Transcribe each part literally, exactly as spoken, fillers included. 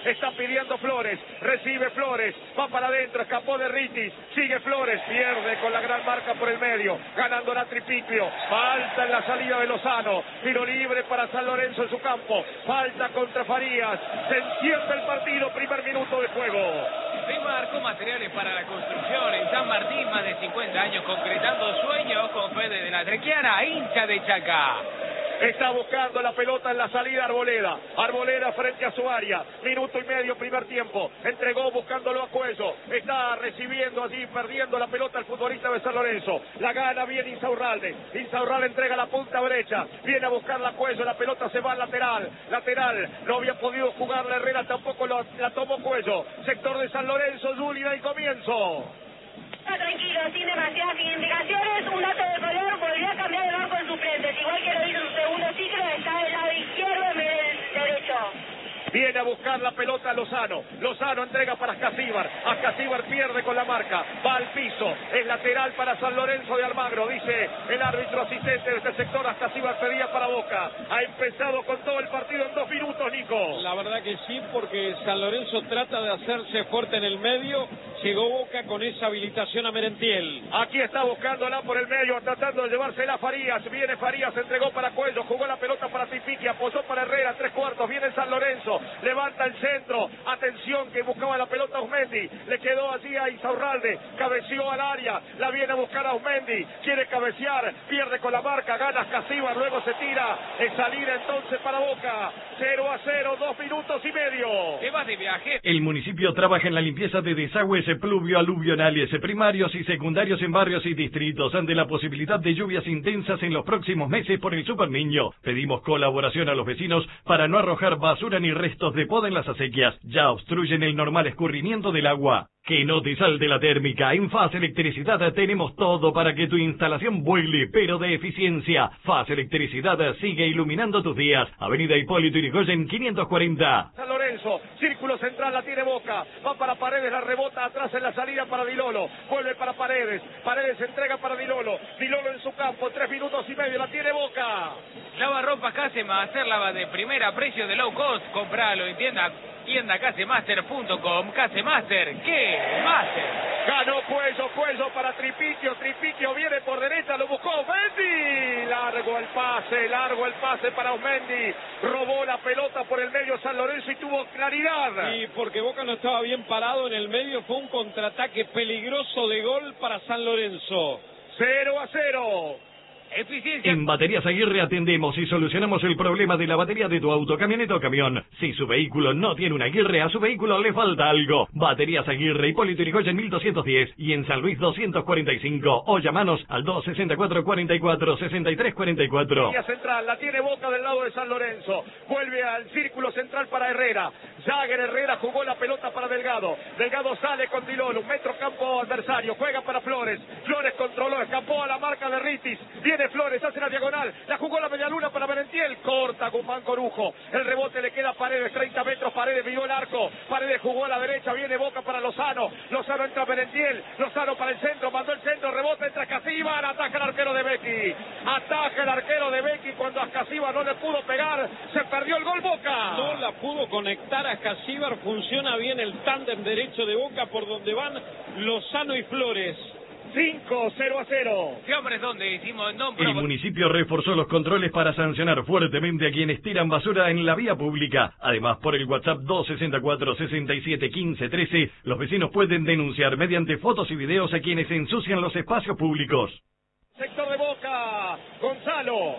está pidiendo Flores, recibe Flores, va para adentro, escapó de Ritis, sigue Flores, pierde con la gran marca por el medio, ganando la Tripicchio, falta en la salida de Lozano, tiro libre para San Lorenzo en su campo, falta contra Farías, se enciende el partido, primer minuto de juego. Marcó materiales para la construcción en San Martín, más de cincuenta años concretando sueños con Fede de la Trequiana, hincha de Chaca. Está buscando la pelota en la salida Arboleda. Arboleda frente a su área. Minuto y medio, primer tiempo. Entregó buscándolo a Cuello. Está recibiendo allí, perdiendo la pelota el futbolista de San Lorenzo. La gana bien Insaurralde. Insaurralde entrega la punta derecha. Viene a buscarla a Cuello. La pelota se va al lateral. Lateral. No había podido jugar la Herrera. Tampoco lo, la tomó Cuello. Sector de San Lorenzo. Juli, del comienzo. Está tranquilo, sin demasiadas indicaciones, un dato de color, volvió a cambiar el banco en suplentes, igual que lo hizo en su segundo ciclo, está del lado izquierdo en vez del derecho. Viene a buscar la pelota Lozano. Lozano entrega para Ascasíbar. Ascasíbar pierde con la marca. Va al piso. Es lateral para San Lorenzo de Almagro. Dice el árbitro asistente de este sector. Ascasíbar pedía para Boca. Ha empezado con todo el partido en dos minutos, Nico. La verdad que sí, porque San Lorenzo trata de hacerse fuerte en el medio. Llegó Boca con esa habilitación a Merentiel. Aquí está buscándola por el medio, tratando de llevársela a Farías. Viene Farías, entregó para Cuello. Jugó la pelota para Tripicchio. Apoyó para Herrera. Tres cuartos. Viene San Lorenzo. Levanta el centro, atención que buscaba la pelota Ausmendi, le quedó allí a Insaurralde, cabeció al área, la viene a buscar a Ausmendi, quiere cabecear, pierde con la marca, gana Ascasíbar, luego se tira, es salida entonces para Boca, cero a cero, dos minutos y medio. ¿Qué vas de viaje? El municipio trabaja en la limpieza de desagües pluvio-aluvionales primarios y secundarios en barrios y distritos ante la posibilidad de lluvias intensas en los próximos meses por el Super Niño. Pedimos colaboración a los vecinos para no arrojar basura ni restos de poda en las acequias, ya obstruyen el normal escurrimiento del agua. Que no te salte la térmica. En Faz Electricidad tenemos todo para que tu instalación vuele, pero de eficiencia. Faz Electricidad sigue iluminando tus días. Avenida Hipólito Yrigoyen quinientos cuarenta. San Lorenzo, círculo central, la tiene Boca. Va para Paredes, la rebota atrás en la salida para Dilolo. Vuelve para Paredes. Paredes entrega para Dilolo. Dilolo en su campo, tres minutos y medio, la tiene Boca. Lava ropa Casemaster, lava de primera, precio de low cost. Compralo en tienda, tienda casemaster punto com. Casemaster, ¿qué? Master. Ganó Cuello, Cuello para Tripicchio, Tripicchio viene por derecha, lo buscó Ausmendi, largo el pase, largo el pase para Ausmendi, robó la pelota por el medio San Lorenzo y tuvo claridad. Sí, porque Boca no estaba bien parado en el medio, fue un contraataque peligroso de gol para San Lorenzo. cero a cero. Eficiencia. En Baterías Aguirre atendemos y solucionamos el problema de la batería de tu auto, camioneta o camión. Si su vehículo no tiene una Aguirre, a su vehículo le falta algo. Baterías Aguirre, Hipólito Yrigoyen mil doscientos diez y en San Luis doscientos cuarenta y cinco. O llamanos al dos sesenta y cuatro, cuarenta y cuatro, sesenta y tres cuarenta y cuatro. Línea central, la tiene Boca del lado de San Lorenzo. Vuelve al círculo central para Herrera. Jagger Herrera jugó la pelota para Delgado. Delgado sale con Dilolo, un metro campo adversario. Juega para Flores. Flores controló, escapó a la marca de Ritis. Viene Flores, hace la diagonal, la jugó la medialuna para Merentiel, corta Guzmán Corujo, el rebote le queda a Paredes, treinta metros, Paredes vio el arco, Paredes jugó a la derecha, viene Boca para Lozano, Lozano entra a Merentiel, Lozano para el centro, mandó el centro, rebote entra Ascasíbar, ataca el arquero de Becky, ataca el arquero de Becky cuando Ascasíbar no le pudo pegar, se perdió el gol Boca. No la pudo conectar a Ascasíbar, funciona bien el tándem derecho de Boca por donde van Lozano y Flores. cinco cero a cero. ¿Qué hombres dónde hicimos en Don El municipio reforzó los controles para sancionar fuertemente a quienes tiran basura en la vía pública. Además, por el WhatsApp dos sesenta y cuatro, sesenta y siete, quince, trece, los vecinos pueden denunciar mediante fotos y videos a quienes ensucian los espacios públicos. Sector de Boca, Gonzalo.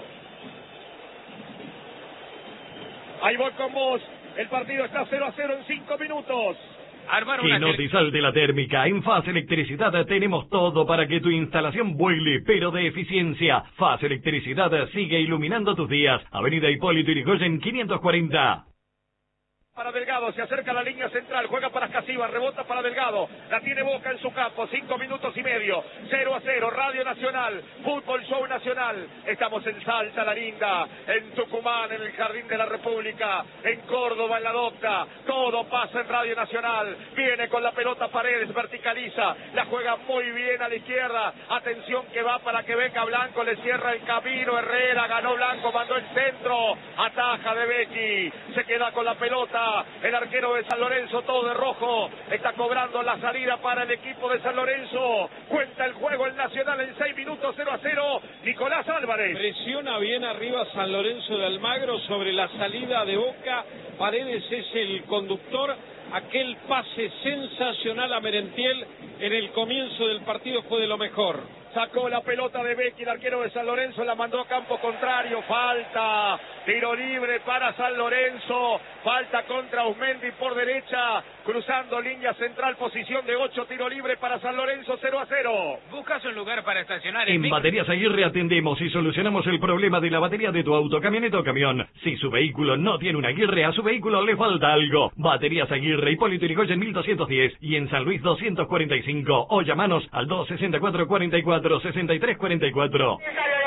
Ahí voy con vos. El partido está cero a cero en cinco minutos. Armar Que una no te salte la térmica. En Faz Electricidad tenemos todo para que tu instalación vuele, pero de eficiencia. Faz Electricidad sigue iluminando tus días. Avenida Hipólito Yrigoyen quinientos cuarenta. Para Delgado, se acerca a la línea central, juega para Ascasíbar, rebota para Delgado, la tiene Boca en su campo, cinco minutos y medio, cero a cero, Radio Nacional, Fútbol Show Nacional, estamos en Salta, La Linda, en Tucumán, en el Jardín de la República, en Córdoba, en La Docta, todo pasa en Radio Nacional, viene con la pelota Paredes, verticaliza, la juega muy bien a la izquierda, atención que va para que venga Blanco, le cierra el camino, Herrera, ganó Blanco, mandó el centro, ataja de Becky, se queda con la pelota, Boca. El arquero de San Lorenzo, todo de rojo, está cobrando la salida para el equipo de San Lorenzo. Cuenta el juego el Nacional en seis minutos, cero a cero. Nicolás Álvarez. Presiona bien arriba San Lorenzo de Almagro sobre la salida de Boca. Paredes es el conductor. Aquel pase sensacional a Merentiel en el comienzo del partido fue de lo mejor. Sacó la pelota de Becchi, el arquero de San Lorenzo, la mandó a campo contrario. Falta, tiro libre para San Lorenzo. Falta contra Usmendi por derecha, cruzando línea central, posición de ocho, tiro libre para San Lorenzo, cero a cero. ¿Buscas un lugar para estacionar? En Baterías Aguirre atendemos y solucionamos el problema de la batería de tu auto, camioneta o camión. Si su vehículo no tiene una Aguirre, a su vehículo le falta algo. Baterías Aguirre, Hipólito Yrigoyen mil doscientos diez y en San Luis doscientos cuarenta y cinco. O llamanos al dos sesenta y cuatro, cuarenta y cuatro, sesenta y tres cuarenta y cuatro.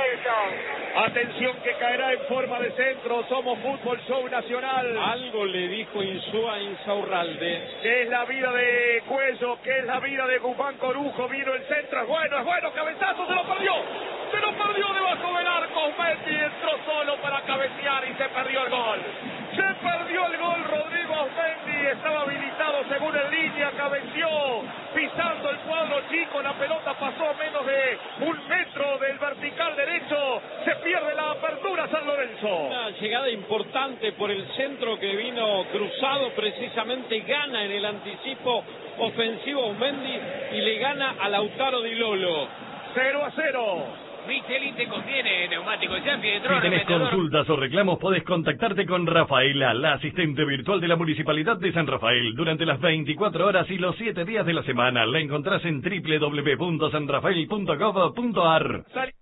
Atención que caerá en forma de centro. Somos Fútbol Show Nacional. Algo le dijo Insúa a Insaurralde. ¿Qué es la vida de Cuello? ¿Qué es la vida de Guzmán Corujo? Vino el centro, es bueno, es bueno, cabezazo, se lo perdió. Se lo perdió debajo del arco. Messi entró solo para cabecear y se perdió el gol. Se perdió el gol Rodrigo Osmendi. Estaba habilitado según en línea, cabeció pisando el cuadro chico. La pelota pasó a menos de un metro del vertical derecho. Se pierde la apertura San Lorenzo. Una llegada importante por el centro que vino cruzado, precisamente gana en el anticipo ofensivo Osmendi y le gana a Lautaro Di Lolo. cero a cero. Michelin te conviene, neumático Yampi de Si tenés consultas o reclamos, podés contactarte con Rafaela, la asistente virtual de la Municipalidad de San Rafael. Durante las veinticuatro horas y los siete días de la semana, la encontrás en doble u doble u doble u punto san rafael punto gov punto ar.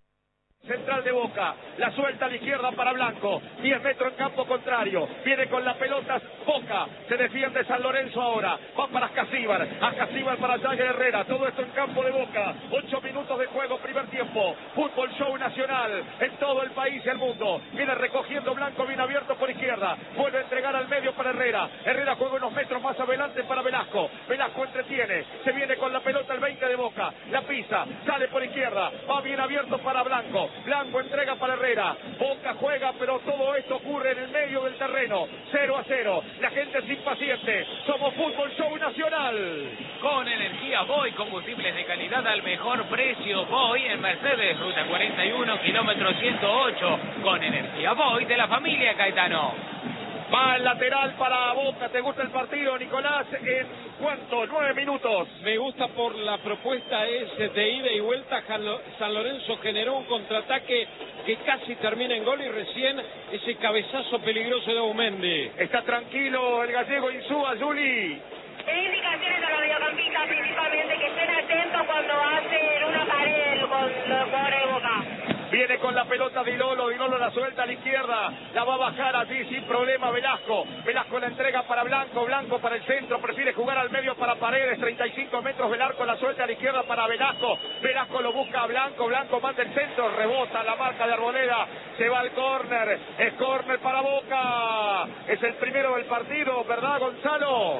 Central de Boca, la suelta a la izquierda para Blanco, diez metros en campo contrario, viene con la pelota Boca, se defiende San Lorenzo ahora, va para Ascasíbar, Ascasíbar para Jagger Herrera, todo esto en campo de Boca, ocho minutos de juego, primer tiempo, Fútbol Show Nacional, en todo el país y el mundo, viene recogiendo Blanco, bien abierto por izquierda, vuelve a entregar al medio para Herrera, Herrera juega unos metros más adelante para Velasco, Velasco entretiene, se viene con la pelota el veinte de Boca, la pisa, sale por izquierda, va bien abierto para Blanco, Blanco entrega para Herrera, Boca juega, pero todo esto ocurre en el medio del terreno, cero a cero, la gente es impaciente, somos Fútbol Show Nacional. Con energía Boy, combustibles de calidad al mejor precio. Boy en Mercedes, ruta cuarenta y uno, kilómetro ciento ocho, con energía Boy de la familia Caetano. Va el lateral para Boca. ¿Te gusta el partido, Nicolás? ¿En cuánto? Nueve minutos. Me gusta por la propuesta es de ida y vuelta. San Lorenzo generó un contraataque que casi termina en gol y recién ese cabezazo peligroso de Aumendi. Está tranquilo el gallego Insúa, Juli. Hay indicaciones a los mediocampistas principalmente que estén atentos cuando hacen una pared con los jugadores de Boca. Viene con la pelota Di Lolo, Di Lolo la suelta a la izquierda, la va a bajar allí sin problema Velasco, Velasco la entrega para Blanco, Blanco para el centro, prefiere jugar al medio para Paredes, treinta y cinco metros del arco, la suelta a la izquierda para Velasco, Velasco lo busca a Blanco, Blanco manda el centro, rebota la marca de Arboleda, se va al córner, es córner para Boca, es el primero del partido, ¿verdad Gonzalo?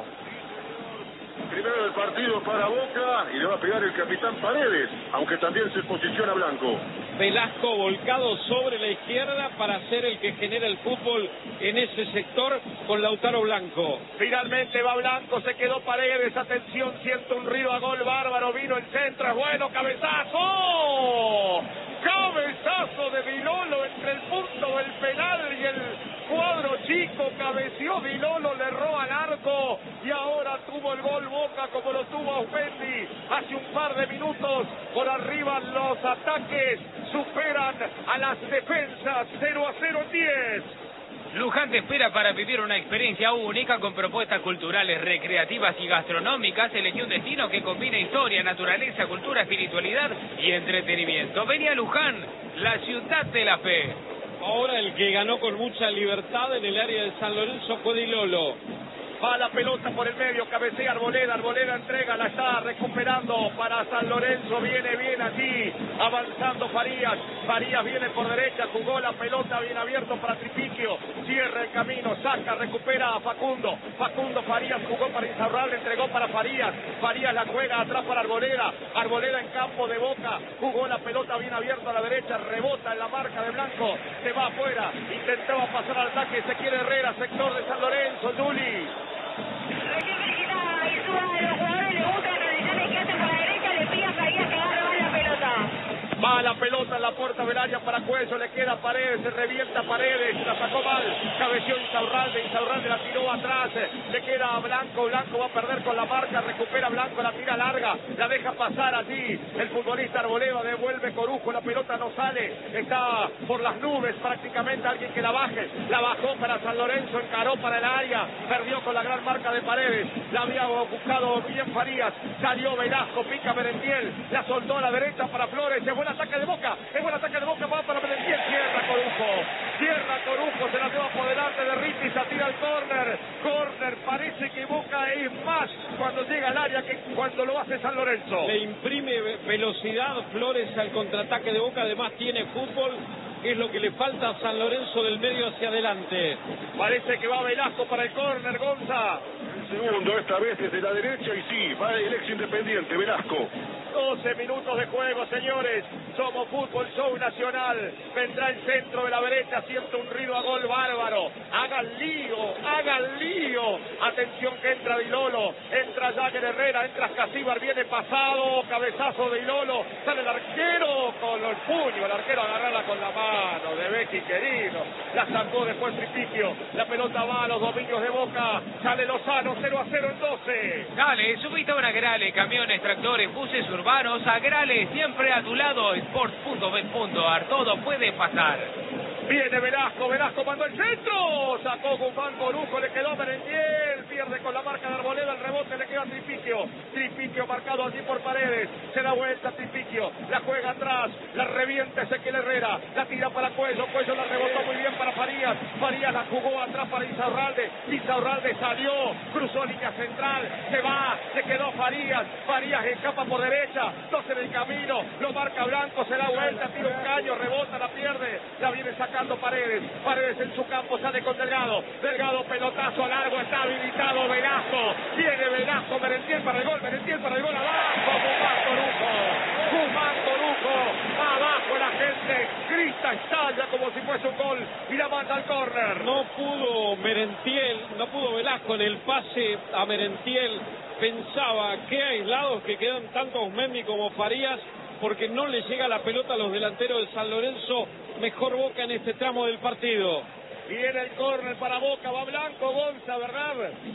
Primero del partido para Boca y le va a pegar el capitán Paredes, aunque también se posiciona Blanco. Velasco volcado sobre la izquierda para ser el que genera el fútbol en ese sector con Lautaro Blanco. Finalmente va Blanco, se quedó Paredes, atención, siento un río a gol bárbaro, vino el centro, es bueno, cabezazo, cabezazo de Di Lolo entre el punto del penal y el cuadro chico, cabeció Di Lolo, le erró al arco y ahora tuvo el gol Boca como lo tuvo Aumendi hace un par de minutos. Por arriba los ataques superan a las defensas, cero a cero diez. Luján te espera para vivir una experiencia única con propuestas culturales, recreativas y gastronómicas. Elegí un destino que combina historia, naturaleza, cultura, espiritualidad y entretenimiento. Vení a Luján, la ciudad de la fe. Ahora el que ganó con mucha libertad en el área de San Lorenzo fue Di Lolo. Va la pelota por el medio, cabecea Arboleda, Arboleda entrega, la está recuperando para San Lorenzo, viene bien allí, avanzando Farías, Farías viene por derecha, jugó la pelota bien abierto para Tripiquio, cierra el camino, saca, recupera a Facundo. Facundo Farías jugó para Insaurralde, entregó para Farías. Farías la juega atrás para Arboleda. Arboleda en campo de Boca, jugó la pelota bien abierta a la derecha, rebota en la marca de Blanco, se va afuera, intentaba pasar al ataque, se quiere Herrera, sector de San Lorenzo, Juli. Recién felicita y suba a los jugadores, le gusta las transiciones que hacen por la derecha, le pide a Farías que agarre más la pelota. Va la pelota en la puerta del área para Cuello, le queda Paredes, se revienta Paredes, la sacó mal, cabeció Insaurralde, Insaurralde la tiró atrás, le queda a Blanco, Blanco va a perder con la marca, recupera Blanco, la tira larga, la deja pasar allí, el futbolista Arboleda devuelve Corujo, la pelota no sale, está por las nubes prácticamente, alguien que la baje, la bajó para San Lorenzo, encaró para el área, perdió con la gran marca de Paredes, la había buscado bien Farías, salió Velasco, pica Merentiel, la soltó a la derecha para Flores, llegó el ataque de Boca, es buen ataque de Boca, va para Merentiel, cierra Corujo, cierra Corujo, se la lleva por delante de Ritti, se tira al córner, córner, parece que Boca es más cuando llega al área que cuando lo hace San Lorenzo. Le imprime velocidad Flores al contraataque de Boca, además tiene fútbol, que es lo que le falta a San Lorenzo del medio hacia adelante. Parece que va Velasco para el córner, Gonza. Segundo, esta vez desde la derecha y sí, va el ex Independiente, Velasco. doce minutos de juego, señores. Somos Fútbol Show Nacional. Vendrá el centro de la derecha, siente un ruido a gol bárbaro. Hagan lío, hagan lío. Atención que entra Dilolo, entra Jagger Herrera, entra Casíbar, viene pasado, cabezazo de Dilolo. Sale el arquero con el puño, el arquero agarrarla con la mano de Becky querido. La sacó después Tripiquio. La pelota va a los dominios de Boca. Sale Lozano, cero a cero en doce. Dale, subite ahora a Grale, camiones, tractores, buses urbanos, a Grale, siempre a tu lado, sport punto bet punto ar, todo puede pasar. Viene Velasco, Velasco mandó el centro, sacó Guzmán Corujo, le quedó Merentiel, pierde con la marca de Arboleda, el rebote le queda a Tripiquio, Tripiquio marcado allí por Paredes, se da vuelta Tripiquio, la juega atrás, la revienta Ezequiel Herrera, la tira para Cuello, Cuello la rebotó muy bien para Farías, Farías la jugó atrás para Insaurralde, Insaurralde salió, cruzó línea central, se va, se quedó Farías, Farías escapa por derecha, doce en el camino, lo marca Blanco, se da vuelta, tira un caño, rebota, la pierde, la viene sacando Paredes, Paredes en su campo, sale con Delgado, Delgado pelotazo largo, está habilitado Velasco, viene Velasco, Merentiel para el gol, Merentiel para el gol, abajo, Guzmán Corujo, Guzmán Corujo, abajo la gente, grita, estalla como si fuese un gol y la manda al córner. No pudo Merentiel, no pudo Velasco en el pase a Merentiel, pensaba que aislados que quedan tanto Osmendi como Farías, porque no le llega la pelota a los delanteros de San Lorenzo. Mejor Boca en este tramo del partido. Viene el córner para Boca, va Blanco, Gonza, ¿verdad?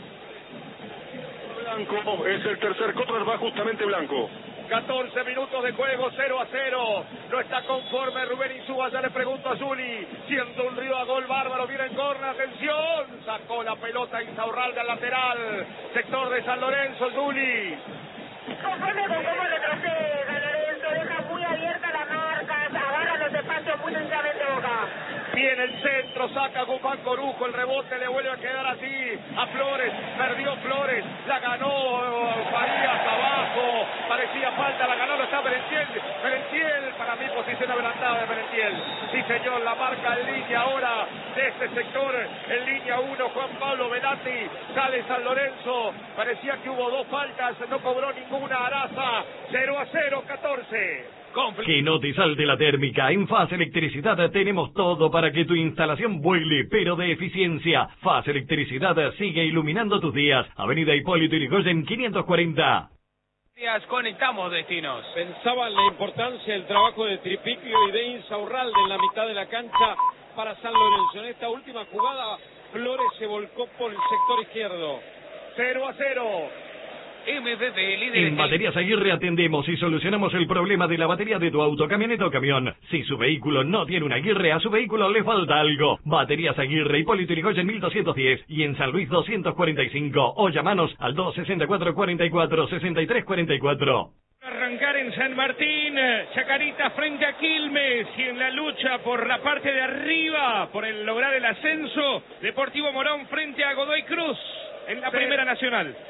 Blanco, es el tercer córner, va justamente Blanco. catorce minutos de juego, cero a cero. No está conforme Rubén Insúa, ya le pregunto a Zuli. Siendo un río a gol bárbaro, viene en córner, atención. Sacó la pelota Insaurralde al lateral. Sector de San Lorenzo, Zuli. Conforme con cómo retrocede San Lorenzo, deja muy abierta la marca, agarra los espacios muy densamente Boca. Viene el centro, saca Guzmán Corujo, el rebote le vuelve a quedar así a Flores, perdió Flores, la ganó Farías abajo, parecía falta, la ganó, no está Merentiel, Merentiel, para mí posición adelantada de Merentiel, sí señor, la marca en línea ahora de este sector, en línea uno, Juan Pablo Velati, sale San Lorenzo, parecía que hubo dos faltas, no cobró ninguna Araza, cero a cero, catorce. Que no te salte la térmica. En Faz Electricidad tenemos todo para que tu instalación vuele, pero de eficiencia. Faz Electricidad sigue iluminando tus días. Avenida Hipólito Yrigoyen quinientos cuarenta. Conectamos destinos. Pensaba en la importancia del trabajo de Tripiquio y de Insaurralde en la mitad de la cancha para San Lorenzo. En esta última jugada, Flores se volcó por el sector izquierdo. cero a cero. M V P, líder. En Baterías Aguirre atendemos y solucionamos el problema de la batería de tu auto, camioneta o camión. Si su vehículo no tiene una Aguirre, a su vehículo le falta algo. Baterías Aguirre, Hipólito Yrigoyen mil doscientos diez y en San Luis doscientos cuarenta y cinco. O llamanos al dos sesenta y cuatro, cuarenta y cuatro, sesenta y tres cuarenta y cuatro. Arrancar en San Martín, Chacarita frente a Quilmes y en la lucha por la parte de arriba, por el lograr el ascenso, Deportivo Morón frente a Godoy Cruz en la Primera Nacional.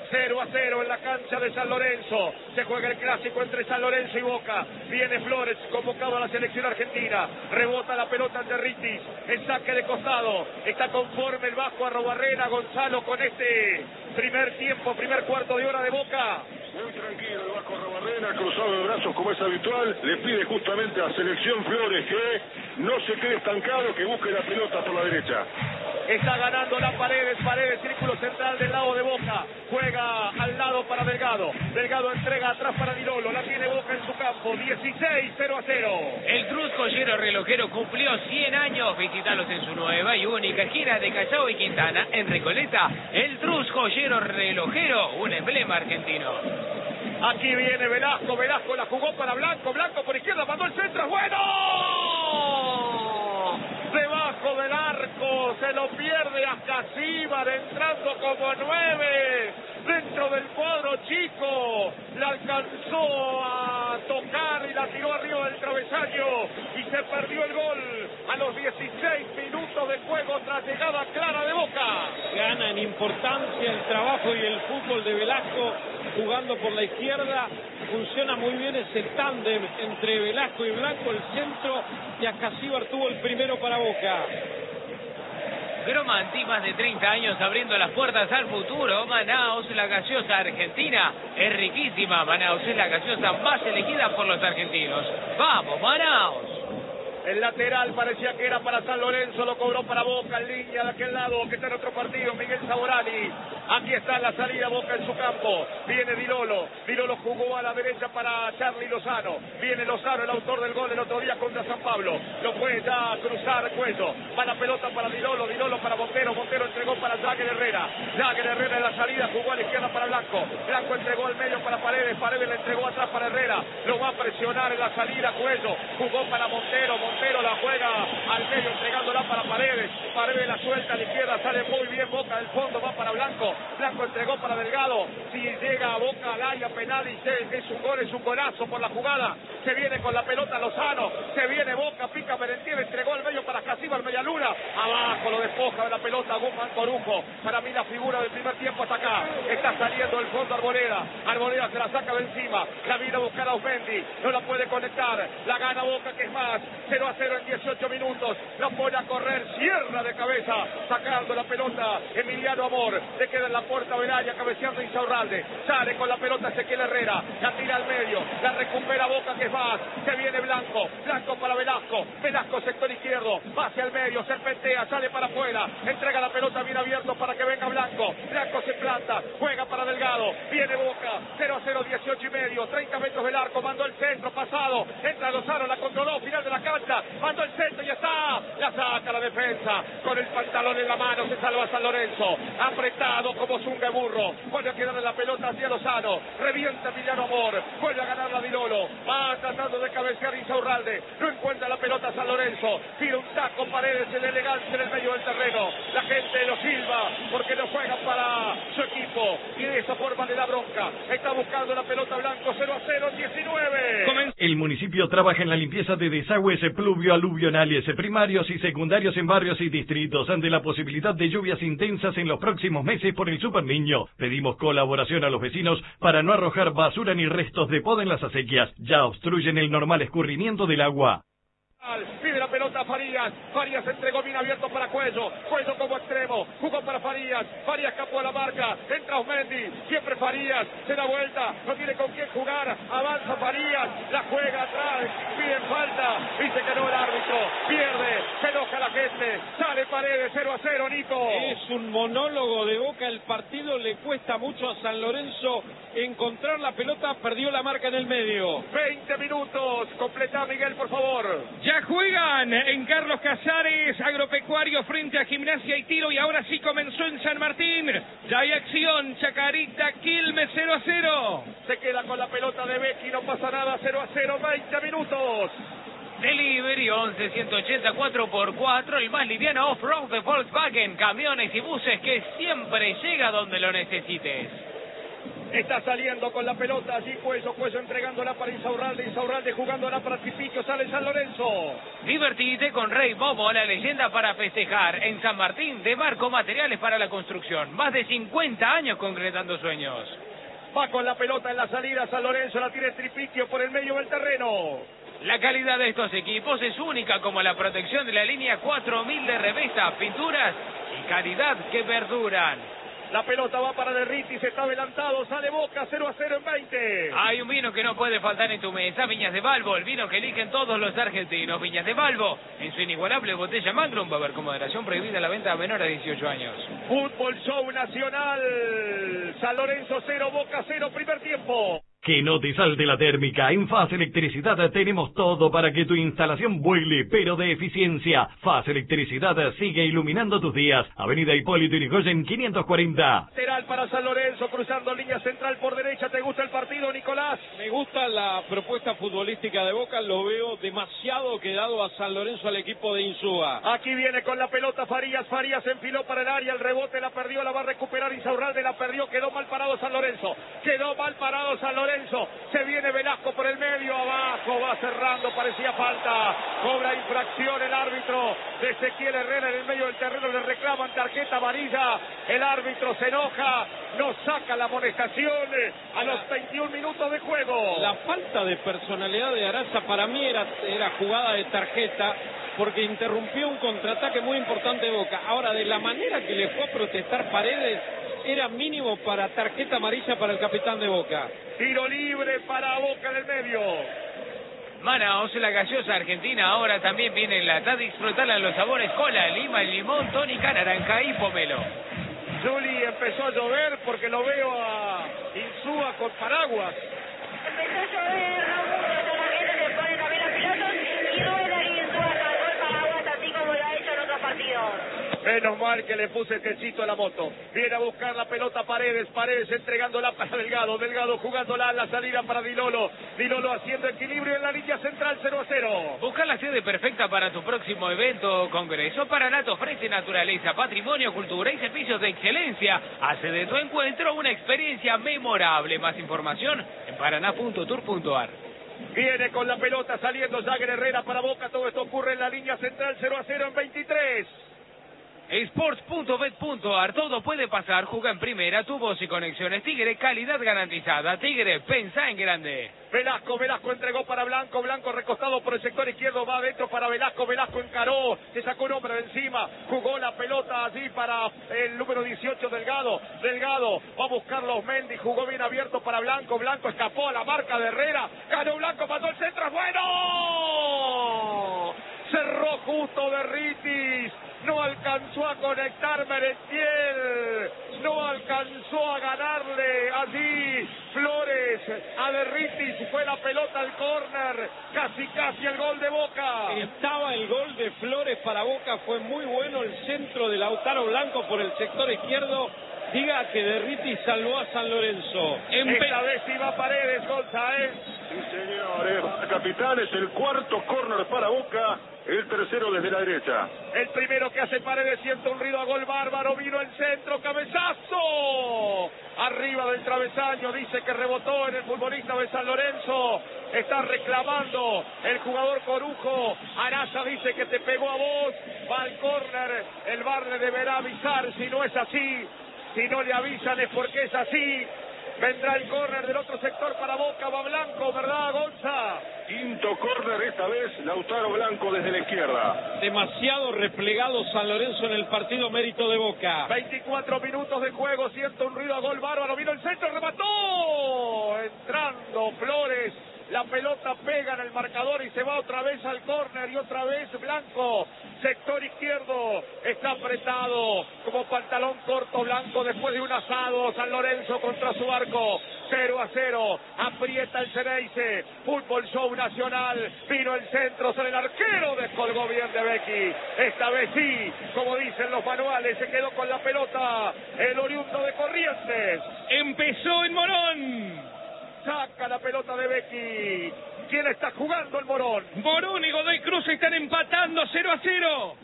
cero a cero en la cancha de San Lorenzo. Se juega el clásico entre San Lorenzo y Boca. Viene Flores, convocado a la selección argentina. Rebota la pelota ante Ritis. El saque de costado. Está conforme el Vasco Arrobarrena, Gonzalo, con este primer tiempo, primer cuarto de hora de Boca. Muy tranquilo el Vasco Arrobarrena, cruzado de brazos como es habitual. Le pide justamente a Selección Flores que no se quede estancado, que busque la pelota por la derecha. Está ganando la Paredes, Paredes, círculo central del lado de Boca. Juega al lado para Delgado. Delgado entrega atrás para Dilolo. La tiene Boca en su campo. dieciséis cero a cero. El Cruz Joyero Relojero cumplió cien años. Visítalos en su nueva y única esquina de Callao y Quintana, en Recoleta. El Cruz Joyero Relojero, un emblema argentino. Aquí viene Velasco. Velasco la jugó para Blanco. Blanco por izquierda mandó el centro. ¡Bueno! Debajo del arco, se lo pierde a Casíbar, entrando como nueve, dentro del cuadro chico, la alcanzó a tocar y la tiró arriba del travesaño, y se perdió el gol a los dieciséis minutos de juego tras llegada clara de Boca. Gana en importancia el trabajo y el fútbol de Velasco, jugando por la izquierda. Funciona muy bien ese tándem entre Velasco y Blanco, el centro, y Acasíbar tuvo el primero para Boca. Gromanti, más de treinta años abriendo las puertas al futuro. Manaos, la gaseosa argentina, es riquísima. Manaos es la gaseosa más elegida por los argentinos. ¡Vamos, Manaos! El lateral parecía que era para San Lorenzo, lo cobró para Boca, en línea de aquel lado, que está en otro partido, Miguel Saborani. Aquí está la salida, Boca en su campo. Viene Dilolo, Dilolo jugó a la derecha para Charly Lozano. Viene Lozano, el autor del gol el otro día contra San Pablo. Lo puede ya cruzar Cuello. Va la pelota para Dilolo, Dilolo para Montero, Montero entregó para Jagger Herrera. Jagger Herrera en la salida, jugó a la izquierda para Blanco. Blanco entregó al medio para Paredes, Paredes le entregó atrás para Herrera. Lo va a presionar en la salida Cuello. Jugó para Montero, Montero la juega al medio entregándola para Paredes. Paredes la suelta a la izquierda, sale muy bien Boca del fondo, va para Blanco. Blanco entregó para Delgado. Si llega a Boca al área penal y se, es un gol, es un golazo por la jugada. Se viene con la pelota Lozano. Se viene Boca, pica Merentiel, entregó al medio para Casíbar, media luna. Abajo lo despoja de la pelota Guzmán Corujo. Para mí la figura del primer tiempo hasta acá. Está saliendo el fondo Arboleda. Arboleda se la saca de encima. La viene a buscar a Osmendi. No la puede conectar. La gana Boca, que es más. cero a cero en dieciocho minutos. La pone a correr. Cierra de cabeza. Sacando la pelota Emiliano Amor. Le queda en la puerta Belaya, cabeceando Insaurralde. Sale con la pelota Ezequiel Herrera. La tira al medio. La recupera Boca, que es más. Se viene Blanco. Blanco para Velasco. Velasco sector izquierdo. Va hacia el medio. Serpentea. Sale para afuera. Entrega la pelota bien abierto para que venga Blanco. Blanco se planta. Juega para Delgado. Viene Boca. cero a cero, dieciocho y medio. treinta metros del arco. Mandó el centro. Pasado. Entra Lozano. La controló. Final de la cancha. Mandó el centro y ya está. La saca la defensa. Con el pantalón en la mano se salva San Lorenzo. Apretado como zunga burro. Vuelve a quedarle la pelota hacia Lozano. Revienta Emiliano Amor. Vuelve a ganar la Dilolo. Va tratando de cabecear Insaurralde. No encuentra la pelota San Lorenzo. Tira un taco Paredes en elegancia en el medio del terreno. La gente lo silba porque no juega para su equipo. Y de esa forma le da bronca. Está buscando la pelota Blanco. cero a cero, diecinueve. El municipio trabaja en la limpieza de desagües pluvio-aluvionales primarios y secundarios en barrios y distritos ante la posibilidad de lluvias intensas en los próximos meses por el Super Niño. Pedimos colaboración a los vecinos para no arrojar basura ni restos de poda en las acequias. Ya obstruyen el normal escurrimiento del agua. Pide la pelota a Farías. Farías entregó bien abierto para Cuello. Cuello como extremo. Jugó para Farías. Farías escapó a la marca. Entra Osmendi. Siempre Farías. Se da vuelta. No tiene con quién jugar. Avanza Farías. La juega atrás. Piden falta. Dice que no el árbitro. Pierde. Se enoja la gente. Sale Paredes. cero a cero, Nico. Es un monólogo de Boca. El partido le cuesta mucho a San Lorenzo encontrar la pelota. Perdió la marca en el medio. veinte minutos. Completa, Miguel, por favor. Ya juegan en Carlos Casares, Agropecuario frente a Gimnasia y Tiro, y ahora sí comenzó en San Martín. Ya hay acción, Chacarita, Quilmes, cero a cero. Se queda con la pelota de Becky, no pasa nada, cero a cero, veinte minutos. Delivery once ciento ochenta cuatro por cuatro, el más liviano off-road de Volkswagen, camiones y buses que siempre llega donde lo necesites. Está saliendo con la pelota allí Cuello, Cuello entregándola para Insaurralde, Insaurralde jugándola para Tripiquio, sale San Lorenzo. Divertite con Rey Momo, la leyenda para festejar. En San Martín, de Marco Materiales para la Construcción. Más de cincuenta años concretando sueños. Va con la pelota en la salida San Lorenzo, la tiene Tripiquio por el medio del terreno. La calidad de estos equipos es única, como la protección de la línea cuatro mil de revestas, pinturas y calidad que perduran. La pelota va para Derriti, se está adelantado, sale Boca, cero a cero en veinte. Hay un vino que no puede faltar en tu mesa, Viñas de Balbo, el vino que eligen todos los argentinos. Viñas de Balbo, en su inigualable botella Magnum, va a haber con moderación prohibida la venta a menor de dieciocho años. Fútbol Show Nacional, San Lorenzo cero, Boca cero, primer tiempo. Que no te salte la térmica. En Faz Electricidad tenemos todo para que tu instalación vuele, pero de eficiencia. Faz Electricidad sigue iluminando tus días. Avenida Hipólito Yrigoyen quinientos cuarenta. Lateral para San Lorenzo, cruzando línea central por derecha. ¿Te gusta el partido, Nicolás? Me gusta la propuesta futbolística de Boca. Lo veo demasiado quedado a San Lorenzo, al equipo de Insúa. Aquí viene con la pelota Farías. Farías enfiló para el área. El rebote la perdió, la va a recuperar Insaurralde. La perdió, quedó mal parado San Lorenzo. Quedó mal parado San Lorenzo. Se viene Velasco por el medio, abajo, va cerrando, parecía falta, cobra infracción el árbitro de Ezequiel Herrera en el medio del terreno, le reclaman tarjeta amarilla, el árbitro se enoja, no saca la amonestación a los veintiún minutos de juego. La falta de personalidad de Araza para mí era, era jugada de tarjeta, porque interrumpió un contraataque muy importante de Boca. Ahora, de la manera que le fue a protestar Paredes, era mínimo para tarjeta amarilla para el capitán de Boca. Tiro libre para Boca del medio. Manaos, la gaseosa argentina, ahora también viene enlatada. Disfrutarla en los sabores cola, lima, limón, tónica, naranja y pomelo. Juli, empezó a llover porque lo veo a Insúa con paraguas. Empezó a llover, no mucho, la gente se pone también los pilotos y Rubén Insúa sacó el paraguas así como lo ha hecho en otros partidos. Menos mal que le puse el techito a la moto. Viene a buscar la pelota Paredes. Paredes entregándola para Delgado. Delgado jugándola a la salida para Dilolo. Dilolo haciendo equilibrio en la línea central, cero a cero. Busca la sede perfecta para tu próximo evento o congreso. Paraná te ofrece naturaleza, patrimonio, cultura y servicios de excelencia. Hace de tu encuentro una experiencia memorable. Más información en paraná punto tour punto ar. Viene con la pelota saliendo Jagger Herrera para Boca. Todo esto ocurre en la línea central, cero a cero en veintitrés. Sports punto bet punto ar, todo puede pasar, juega en primera, tu voz y conexiones Tigre, calidad garantizada. Tigre, pensá en grande. Velasco, Velasco entregó para Blanco, Blanco recostado por el sector izquierdo, va adentro para Velasco, Velasco encaró, se sacó un hombre de encima, jugó la pelota allí para el número dieciocho Delgado, Delgado va a buscar los Mendy, jugó bien abierto para Blanco, Blanco escapó a la marca de Herrera, ganó Blanco, pasó el centro, ¡es bueno! Cerró justo Derritis, no alcanzó a conectar Merentiel, no alcanzó a ganarle allí Flores a Derritis, fue la pelota al córner, casi casi el gol de Boca. Estaba el gol de Flores para Boca, fue muy bueno el centro de Lautaro Blanco por el sector izquierdo. Diga que Derritis salvó a San Lorenzo. Empe Esta vez iba Paredes, Gonza, ¿eh? Sí, señor, eh, capitán, es el cuarto córner para Boca, el tercero desde la derecha. El primero que hace Paredes, siente un ruido a gol bárbaro, vino el centro, cabezazo, arriba del travesaño, dice que rebotó en el futbolista de San Lorenzo, está reclamando el jugador Corujo, Araza dice que te pegó a vos, va al córner, el V A R le deberá avisar, si no es así, si no le avisan es porque es así. Vendrá el córner del otro sector para Boca, va Blanco, ¿verdad, Gonza? Quinto córner, esta vez Lautaro Blanco desde la izquierda. Demasiado replegado San Lorenzo en el partido, mérito de Boca. veinticuatro minutos de juego, siento un ruido a gol bárbaro, vino el centro, remató, entrando Flores. La pelota pega en el marcador y se va otra vez al córner y otra vez Blanco. Sector izquierdo está apretado como pantalón corto Blanco después de un asado. San Lorenzo contra su arco. cero a cero. Aprieta el Ceneice. Fútbol Show Nacional. Vino el centro. Sale el arquero. Descolgó bien de Becky. Esta vez sí. Como dicen los manuales. Se quedó con la pelota. El oriundo de Corrientes. Empezó en Morón. Saca la pelota de Becky. ¿Quién está jugando el Morón? Morón y Godoy Cruz están empatando cero a cero.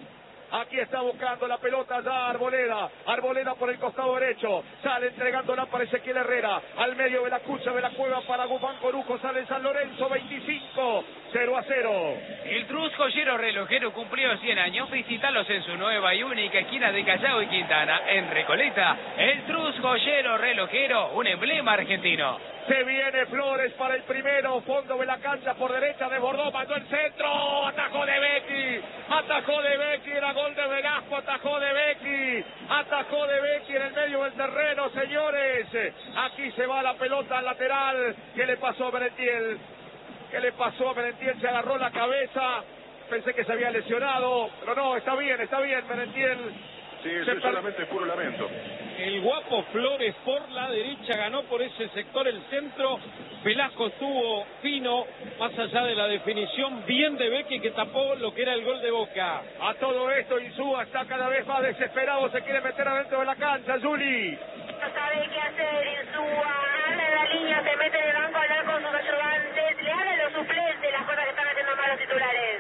Aquí está buscando la pelota ya Arboleda. Arboleda por el costado derecho. Sale entregándola para Ezequiel Herrera. Al medio de la cucha de la cueva para Guzmán Corujo. Sale San Lorenzo veinticinco. cero a cero. El Trus Joyero Relojero cumplió cien años. Visítalos en su nueva y única esquina de Callao y Quintana, en Recoleta. El Trus Joyero Relojero, un emblema argentino. Se viene Flores para el primero, fondo de la cancha por derecha, desbordó, mandó el centro, atajó de Becky, atajó de Becky, era gol de Velasco, atajó de Becky, atajó de Becky en el medio del terreno, señores. Aquí se va la pelota al lateral. ¿Qué le pasó a Merentiel? ¿Qué le pasó a Merentiel? Se agarró la cabeza, pensé que se había lesionado, pero no, está bien, está bien Merentiel. Sí, eso es solamente puro lamento. El guapo Flores por la derecha ganó por ese sector el centro. Velasco estuvo fino, más allá de la definición bien de Becky que tapó lo que era el gol de Boca. A todo esto Insúa está cada vez más desesperado, se quiere meter adentro de la cancha, Juli. No sabe qué hacer Insúa, anda en la línea, se mete en el banco a hablar con sus ayudantes, le hablan los suplentes las cosas que están haciendo mal los titulares.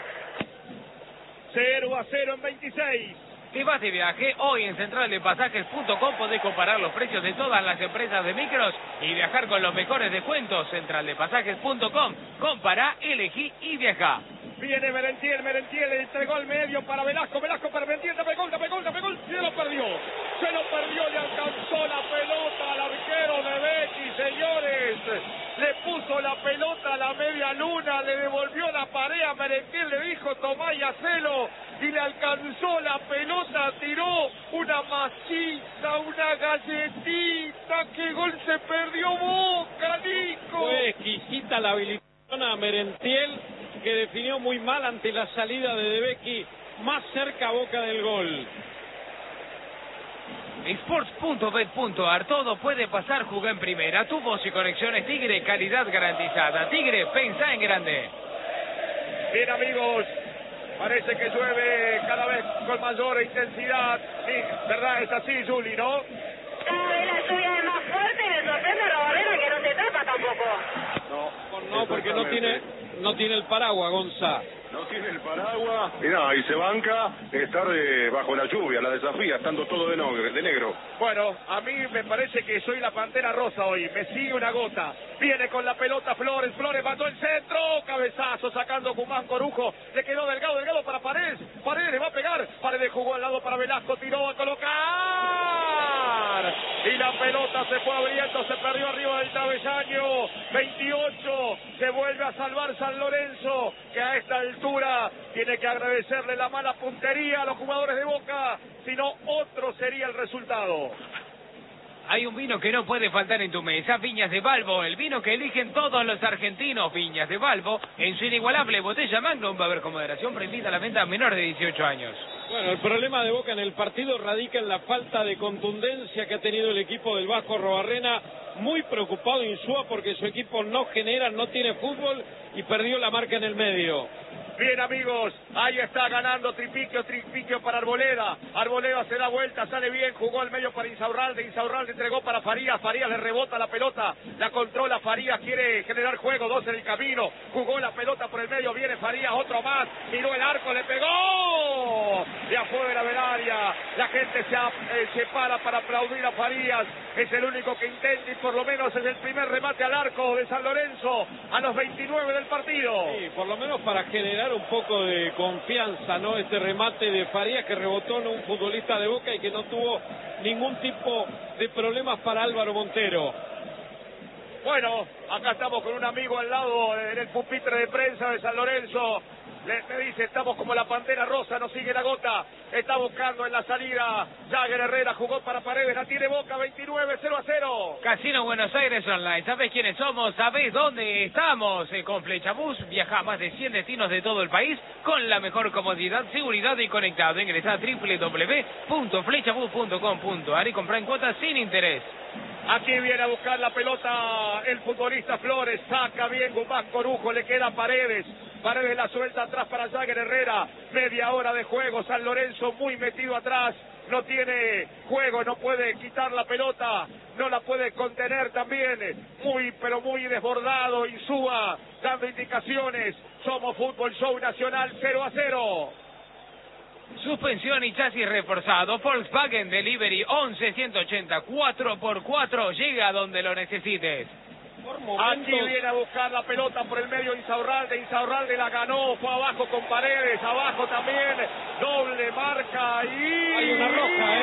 cero a cero en veintiséis. Si vas de viaje, hoy en central de pasajes punto com podés comparar los precios de todas las empresas de micros y viajar con los mejores descuentos. central de pasajes punto com. Compará, elegí y viajá. Viene Merentiel, Merentiel le entregó al medio para Velasco, Velasco para Merentiel, dame gol, dame gol, dame gol, se lo perdió, se lo perdió, le alcanzó la pelota al arquero de Becky, señores, le puso la pelota a la media luna, le devolvió la pared a Merentiel, le dijo tomá y hacelo, y le alcanzó la pelota, tiró una masita, una galletita, qué gol se perdió Boca, Nico. Fue exquisita la habilitación a Merentiel, que definió muy mal ante la salida de De Becky, más cerca Boca del gol. Sports punto bet punto ar, todo puede pasar, jugá en primera. Tu voz y conexiones Tigre, calidad garantizada. Tigre, pensá en grande. Bien amigos, parece que llueve cada vez con mayor intensidad. Sí, verdad, es así, Juli, ¿no? Cada vez la lluvia es más fuerte y me sorprende a Robalena que no se tapa tampoco. No, No, porque no tiene, no tiene el paraguas, Gonza. No tiene el paraguas. Y nada, y se banca estar eh, bajo la lluvia, la desafía, estando todo de, no, de negro. Bueno, a mí me parece que soy la pantera rosa hoy, me sigue una gota. Viene con la pelota Flores, Flores mandó el centro, cabezazo sacando Guzmán Corujo, le quedó Delgado, Delgado para Paredes, Paredes le va a pegar, Paredes jugó al lado para Velasco, tiró a colocar, y la pelota se fue abriendo, se perdió arriba del travesaño, veintiocho, se vuelve a salvar San Lorenzo, que a esta altura tiene que agradecerle la mala puntería a los jugadores de Boca, si no otro sería el resultado. Hay un vino que no puede faltar en tu mesa, Viñas de Balbo, el vino que eligen todos los argentinos. Viñas de Balbo, en su inigualable botella Magnum, va a haber con moderación, prohibida la venta a menores de dieciocho años. Bueno, el problema de Boca en el partido radica en la falta de contundencia que ha tenido el equipo del Vasco Arrobarrena. Muy preocupado Insúa porque su equipo no genera, no tiene fútbol y perdió la marca en el medio. Bien amigos, ahí está ganando Tripiquio, Tripiquio para Arboleda, Arboleda se da vuelta, sale bien, jugó al medio para Insaurralde, Insaurralde entregó para Farías, Farías le rebota la pelota, la controla Farías, quiere generar juego, dos en el camino, jugó la pelota por el medio, viene Farías, otro más, miró el arco, le pegó, de afuera del área, la gente se, eh, se para para aplaudir a Farías, es el único que intenta y por lo menos es el primer remate al arco de San Lorenzo a los veintinueve del partido. Sí, por lo menos para generar un poco de confianza, ¿no? Este remate de Farías que rebotó en un futbolista de Boca y que no tuvo ningún tipo de problemas para Álvaro Montero. Bueno, acá estamos con un amigo al lado en el pupitre de prensa de San Lorenzo. Le, me dice, estamos como la pantera rosa, nos sigue la gota. Está buscando en la salida. Jagger Herrera jugó para Paredes, la tiene Boca, veintinueve, cero a cero. Casino Buenos Aires Online. ¿Sabés quiénes somos? ¿Sabés dónde estamos? Eh, con Flechabús viaja a más de cien destinos de todo el país con la mejor comodidad, seguridad y conectado. Ingresá a doble u doble u doble u punto flechabús punto com punto ar y comprá en cuotas sin interés. Aquí viene a buscar la pelota el futbolista Flores, saca bien Guzmán Corujo, le queda Paredes, Paredes la suelta atrás para Jagger Herrera, media hora de juego, San Lorenzo muy metido atrás, no tiene juego, no puede quitar la pelota, no la puede contener también, muy pero muy desbordado, Insúa dando indicaciones, somos Fútbol Show Nacional cero a cero. Suspensión y chasis reforzado. Volkswagen Delivery once ciento ochenta cuatro por cuatro. Llega donde lo necesites. Por momentos... Aquí viene a buscar la pelota por el medio Insaurralde. Insaurralde la ganó. Fue abajo con Paredes. Abajo también. Doble marca. Y... Hay una roja,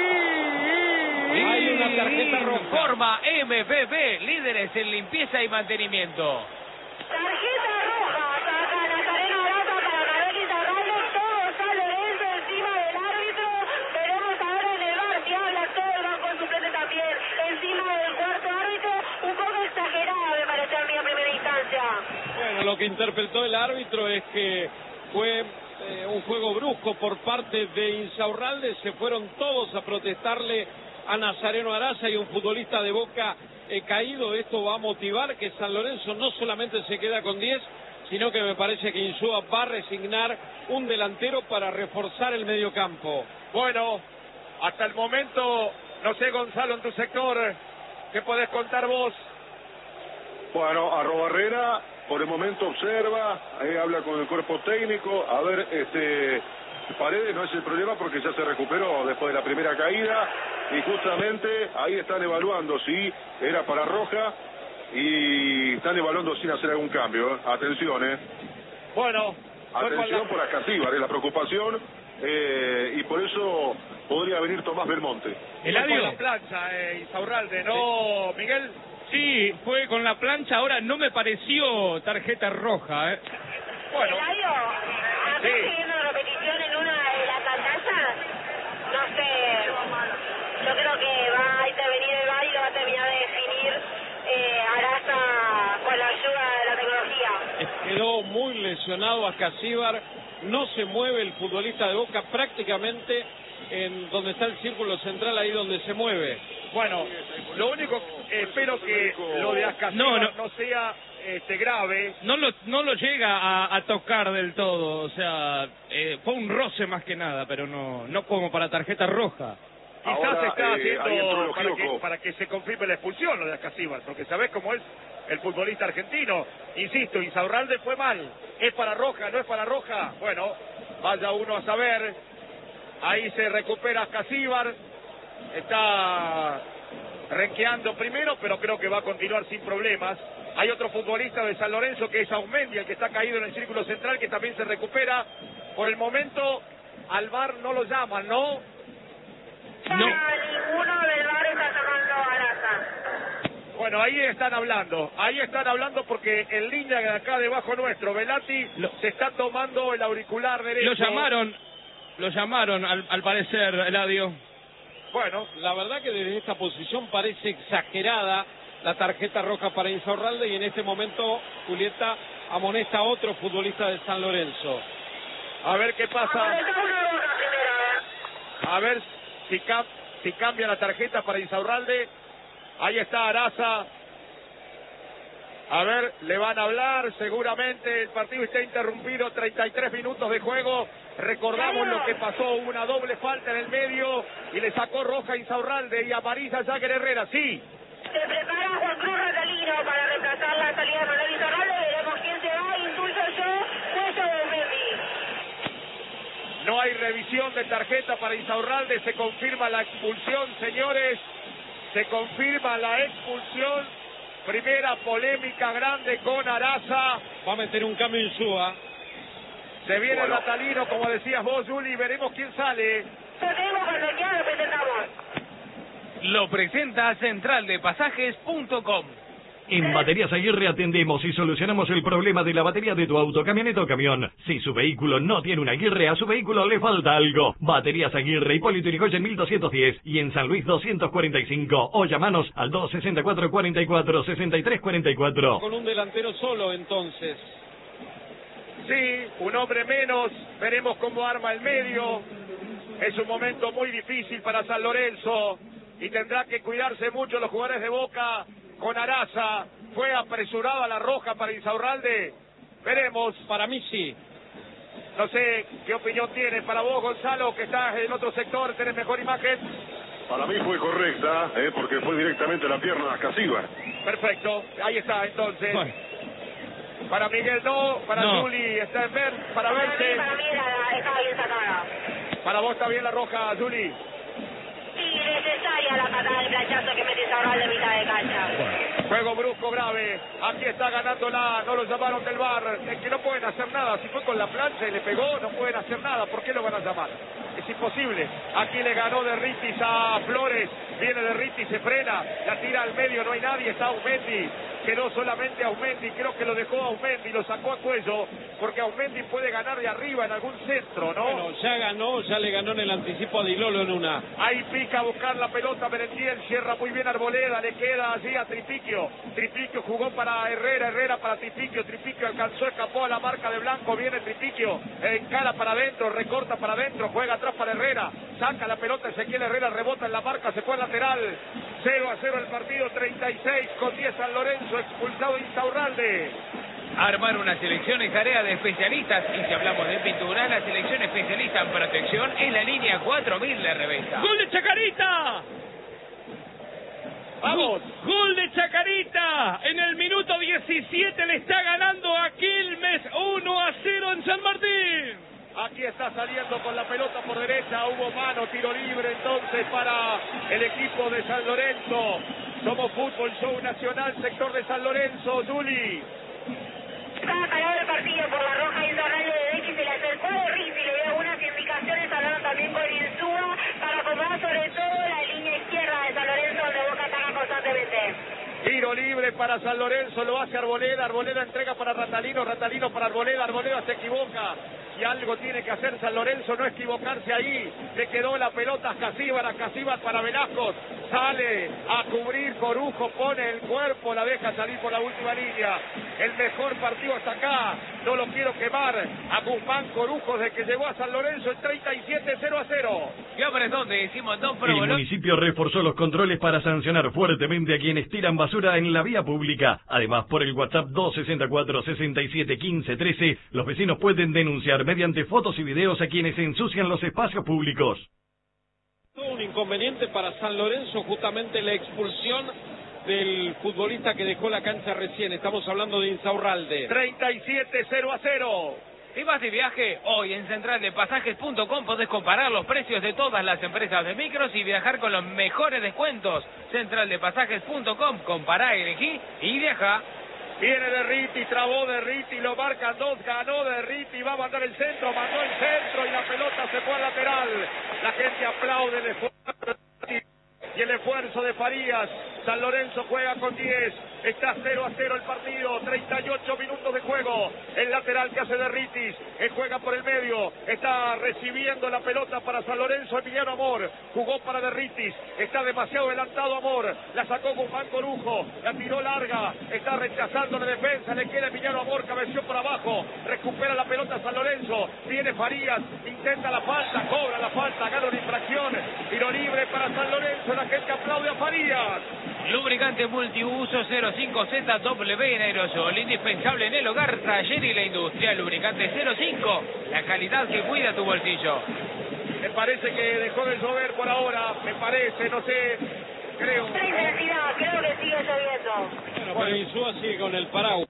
¿eh? Hay una tarjeta roja. Forma M B B. Líderes en limpieza y mantenimiento. Tarjeta roja, saca Nazareno Arata para Gabriel Insaurralde, todo San Lorenzo encima del árbitro. Veremos ahora en el bar si habla todo el banco suplente también, encima del cuarto árbitro, un poco exagerado me pareció a mí en primera instancia. Bueno, lo que interpretó el árbitro es que fue eh, un juego brusco por parte de Insaurralde, se fueron todos a protestarle a Nazareno Araza y un futbolista de Boca eh, caído. Esto va a motivar que San Lorenzo no solamente se queda con diez, sino que me parece que Insúa va a resignar un delantero para reforzar el mediocampo. Bueno, hasta el momento, no sé, Gonzalo, en tu sector, ¿qué podés contar vos? Bueno, Arrobarrena por el momento observa, eh, habla con el cuerpo técnico, a ver, este Paredes no es el problema porque ya se recuperó después de la primera caída y justamente ahí están evaluando si era para roja y están evaluando sin hacer algún cambio. Atención, eh. Bueno, atención por Ascasíbar, es la preocupación eh, y por eso podría venir Tomás Belmonte. Eladio. Con la plancha, eh, Insaurralde, ¿no, Miguel? Sí, fue con la plancha. Ahora no me pareció tarjeta roja, ¿eh? Bueno, Eladio, acá sí. estoy viendo una repetición en una de las pantallas, no sé, yo creo que va a intervenir el V A R y lo va a terminar de definir eh, Araza con la ayuda de la tecnología. Quedó muy lesionado Ascasíbar, no se mueve el futbolista de Boca prácticamente en donde está el círculo central, ahí donde se mueve. Bueno, lo único, eh, espero que lo de Ascasíbar No, no, no. sea este, grave. No lo, no lo llega a, a tocar del todo, o sea, eh, fue un roce más que nada, pero no, no como para tarjeta roja. Quizás Ahora, se está eh, haciendo ahí entró el para que, Gioco. para que se confirme la expulsión lo de Ascasíbar, porque sabés cómo es el futbolista argentino. Insisto, Insaurralde fue mal. ¿Es para roja? ¿No es para roja? Bueno, vaya uno a saber. Ahí se recupera Ascasíbar. Está renqueando primero, pero creo que va a continuar sin problemas. Hay otro futbolista de San Lorenzo que es Aumendi, el que está caído en el círculo central, que también se recupera. Por el momento, al V A R no lo llaman, ¿no? Ya No. ninguno del V A R está llamando a Araza. Bueno, ahí están hablando, ahí están hablando porque en línea de acá debajo nuestro, Velati Lo- se está tomando el auricular derecho. Lo llamaron, lo llamaron al, al parecer, Eladio. Bueno, La verdad que desde esta posición parece exagerada la tarjeta roja para Insaurralde y en este momento Julieta amonesta a otro futbolista de San Lorenzo. a ver qué pasa, Amonestá una roja primero. a ver si, cam- si cambia la tarjeta para Insaurralde. Ahí está Araza. A ver, le van a hablar, seguramente el partido está interrumpido, treinta y tres minutos de juego. Recordamos lo que pasó, hubo una doble falta en el medio y le sacó roja a Insaurralde y amarilla Jagger Herrera, sí. Se prepara Juan Cruz Ratalino para reemplazar la salida de Manuel Insaurralde. Veremos quién se va. Indulto yo, hueso de Mendy. No hay revisión de tarjeta para Insaurralde, se confirma la expulsión, señores. Se confirma la expulsión. Primera polémica grande con Araza. Va a meter un cambio Insúa. Se viene Bueno. Ratalino, como decías vos, Juli. Veremos quién sale. Lo tenemos con el lo presentamos. Lo presenta central de pasajes punto com. En Baterías Aguirre atendemos y solucionamos el problema de la batería de tu auto, camioneta o camión. Si su vehículo no tiene una Aguirre, a su vehículo le falta algo. Baterías Aguirre, Hipólito Yrigoyen mil doscientos diez y en San Luis doscientos cuarenta y cinco. O llamanos al dos sesenta y cuatro, cuarenta y cuatro, sesenta y tres cuarenta y cuatro. Con un delantero solo entonces. Sí, un hombre menos. Veremos cómo arma el medio. Es un momento muy difícil para San Lorenzo y tendrá que cuidarse mucho los jugadores de Boca con Araza. Fue apresurada la roja para Insaurralde. Veremos. Para mí sí. No sé qué opinión tienes para vos, Gonzalo, que estás en otro sector, tenés mejor imagen. Para mí fue correcta, eh, porque fue directamente a la pierna de Ascasíbar. Perfecto, ahí está entonces. Bueno, Para Miguel no, para No. Juli está en ver, para Para mí, verse. para mí era, estaba bien sacada. Para vos está bien la roja, Juli. Sí, necesaria la patada del planchazo que mete Sabral de mitad de cancha. Juego brusco grave. Aquí está ganándola. No lo llamaron del bar. Es que no pueden hacer nada. Si fue con la plancha y le pegó, no pueden hacer nada. ¿Por qué lo van a llamar? Es imposible. Aquí le ganó de Ritis a Flores. Viene de Ritis, se frena. La tira al medio. No hay nadie. Está Aumendi. Quedó solamente Aumendi. Creo que lo dejó Aumendi. Lo sacó a cuello. Porque Aumendi puede ganar de arriba en algún centro, ¿no? Bueno, ya ganó, ya le ganó en el anticipo a Di Lolo en una. Ahí pica a buscar la pelota Merentiel, cierra muy bien Arboleda, le queda allí a Tripiquio. Tripiquio jugó para Herrera, Herrera para Tripiquio, Tripiquio alcanzó, escapó a la marca de Blanco, viene Tripiquio, encara para adentro, recorta para adentro, juega atrás para Herrera, saca la pelota Ezequiel Herrera, rebota en la marca, se fue al lateral. cero a cero el partido, treinta y seis con diez San Lorenzo, expulsado Insaurralde. Armar una selección es tarea de especialistas y si hablamos de pintura, la selección especialista en protección es la línea cuatro mil de Revesta. ¡Gol de Chacarita! ¡Vamos! ¡Gol de Chacarita! En el minuto diecisiete le está ganando a Quilmes uno a cero en San Martín. Aquí está saliendo con la pelota por derecha, hubo mano, tiro libre entonces para el equipo de San Lorenzo. Somos Fútbol Show Nacional, sector de San Lorenzo, Juli. Estaba parado el partido por la roja y Zarralde de X, se le acercó a Riff y le dio algunas indicaciones, hablaron también con Insúa para acomodar sobre todo la línea izquierda de San Lorenzo donde Boca ataca constantemente. Tiro libre para San Lorenzo, lo hace Arboleda, Arboleda entrega para Ratalino, Ratalino para Arboleda, Arboleda se equivoca. Y algo tiene que hacer San Lorenzo, no equivocarse ahí. Le quedó la pelota a Casíbar, a Casíbar para Velasco. Sale a cubrir Corujo, pone el cuerpo, la deja salir por la última línea. El mejor partido hasta acá, no lo quiero quemar. A Guzmán Corujo desde que llegó a San Lorenzo en treinta y siete cero a cero. Y ahora es donde decimos dos El probolos. municipio reforzó los controles para sancionar fuertemente a quienes tiran basura en la vía pública. Además, por el WhatsApp dos sesenta y cuatro, sesenta y siete, quince, trece, los vecinos pueden denunciar mediante fotos y videos a quienes ensucian los espacios públicos. Todo un inconveniente para San Lorenzo, justamente la expulsión del futbolista que dejó la cancha recién. Estamos hablando de Insaurralde. treinta y siete cero a cero. Si vas de viaje, hoy en central de pasajes punto com podés comparar los precios de todas las empresas de micros y viajar con los mejores descuentos. central de pasajes punto com, compará, elegí y viaja. Viene de Riti, trabó de Riti, lo marcan dos, ganó de Riti, va a mandar el centro, mandó el centro y la pelota se fue al lateral. La gente aplaude el esfuerzo y el esfuerzo de Farías. San Lorenzo juega con diez, está cero a cero el partido, treinta y ocho minutos de juego. El lateral que hace de Ritis, él juega por el medio, está recibiendo la pelota para San Lorenzo. Emiliano Amor jugó para de Ritis, está demasiado adelantado Amor, la sacó Guzmán Corujo, la tiró larga, está rechazando la defensa, le queda Emiliano Amor, cabeció por abajo, recupera la pelota San Lorenzo, viene Farías, intenta la falta, cobra la falta, gana una infracción, tiro libre para San Lorenzo, la gente aplaude a Farías. Lubricante multiuso cero cinco Z W en aerosol, indispensable en el hogar, taller y la industria. Lubricante cero cinco, la calidad que cuida tu bolsillo. Me parece que dejó de llover por ahora, me parece, no sé, creo. La intensidad, creo que sigue lloviendo. Bueno, pero Insúa sigue con el paraguas.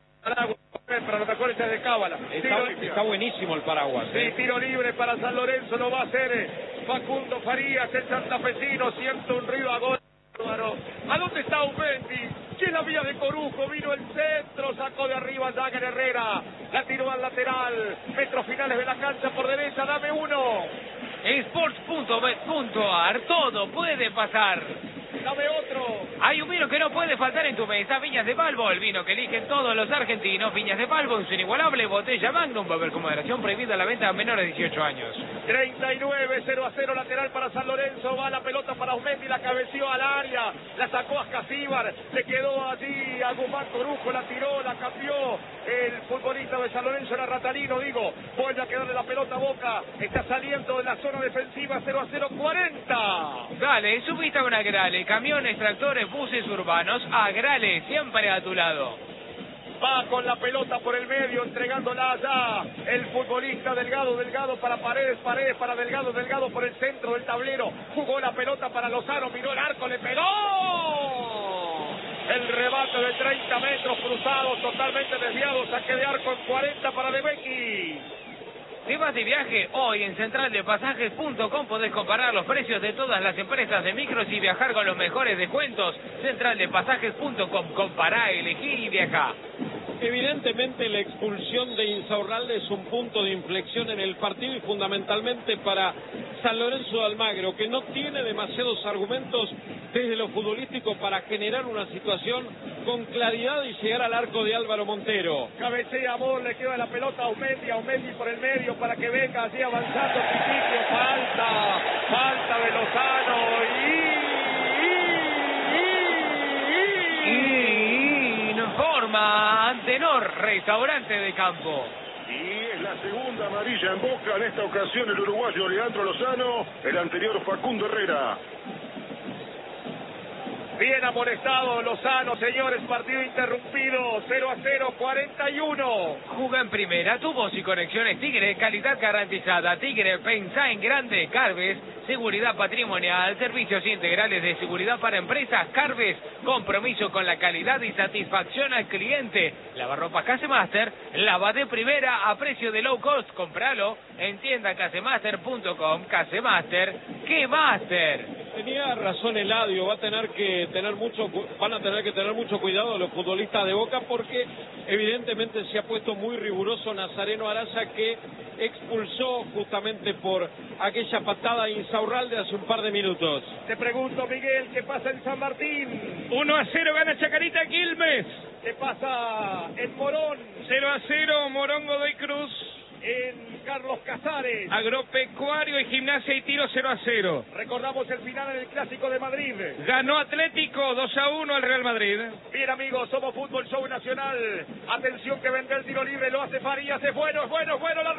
Para los mejores es de Cábala. Está, Tiro- está buenísimo el paraguas. Sí, ¿eh? tiro libre para San Lorenzo, lo va a hacer eh, Facundo Farías, el santafesino, siente un río a gol. ¿A dónde está Aumendi? ¿Quién la vía de Corujo? Vino el centro, sacó de arriba Jagger Herrera, la tiró al lateral, metros finales de la cancha por derecha, dame uno, Sports punto bet punto ar, todo puede pasar. dame otro. Hay un vino que no puede faltar en tu mesa, Viñas de Palvo, el vino que eligen todos los argentinos. Viñas de Palvo, en su inigualable botella Magnum, va a haber con moderación, prohibida la venta a menores de dieciocho años. treinta y nueve cero a cero, lateral para San Lorenzo, va la pelota para Aumendi, la cabeció al área, la sacó a Casíbar, se quedó allí a Guzmán Corujo, la tiró, la cambió el futbolista de San Lorenzo, era Ratalino, digo, vuelve a quedarle la pelota a Boca, está saliendo de la zona defensiva, cero a cero, cuarenta. Dale, subiste a una Grale, camiones, tractores, buses urbanos, a Grale, siempre a tu lado. Va con la pelota por el medio, entregándola allá. El futbolista Delgado, Delgado para Paredes, Paredes para Delgado, Delgado por el centro del tablero. Jugó la pelota para Lozano, miró el arco, le pegó. El rebate lanzamiento de treinta metros cruzados, totalmente desviados, saque de arco en cuarenta para De Becchi. Si vas de viaje, hoy en central de pasajes punto com podés comparar los precios de todas las empresas de micros y viajar con los mejores descuentos. central de pasajes punto com, compará, elegí y viajá. Evidentemente la expulsión de Insaurralde es un punto de inflexión en el partido y fundamentalmente para San Lorenzo de Almagro, que no tiene demasiados argumentos desde lo futbolístico para generar una situación con claridad y llegar al arco de Álvaro Montero. Cabecea Amor, le queda la pelota a Aumendi, Aumendi por el medio para que venga así avanzando. Principio, falta, falta de Lozano y... y, y, Y informa Antenor, restaurante de campo. Y es la segunda amarilla en Boca, en esta ocasión el uruguayo Leandro Lozano, el anterior Facundo Herrera. Bien amonestado Lozano, señores, partido interrumpido, cero a cero, cuarenta y uno. Juga en primera, tu voz y conexiones Tigre, calidad garantizada. Tigre, pensá en grande. Carves, seguridad patrimonial, servicios integrales de seguridad para empresas. Carves, compromiso con la calidad y satisfacción al cliente. Lavarropas Casemaster, lava de primera a precio de low cost. Compralo en tienda casemaster punto com. Casemaster, ¡qué master! Tenía razón Eladio, va a tener que tener mucho, van a tener que tener mucho cuidado los futbolistas de Boca porque evidentemente se ha puesto muy riguroso Nazareno Araza, que expulsó justamente por aquella patada a Insaurralde hace un par de minutos. Te pregunto, Miguel, ¿qué pasa en San Martín? uno a cero gana Chacarita Quilmes. ¿Qué pasa en Morón? cero a cero Morón Godoy Cruz. En Carlos Casares. Agropecuario y Gimnasia y Tiro cero a cero. Recordamos el final en el Clásico de Madrid. Ganó Atlético dos a uno al Real Madrid. Bien, amigos, somos Fútbol Show Nacional. Atención que vende el tiro libre, lo hace Farías, es bueno, es bueno, es bueno el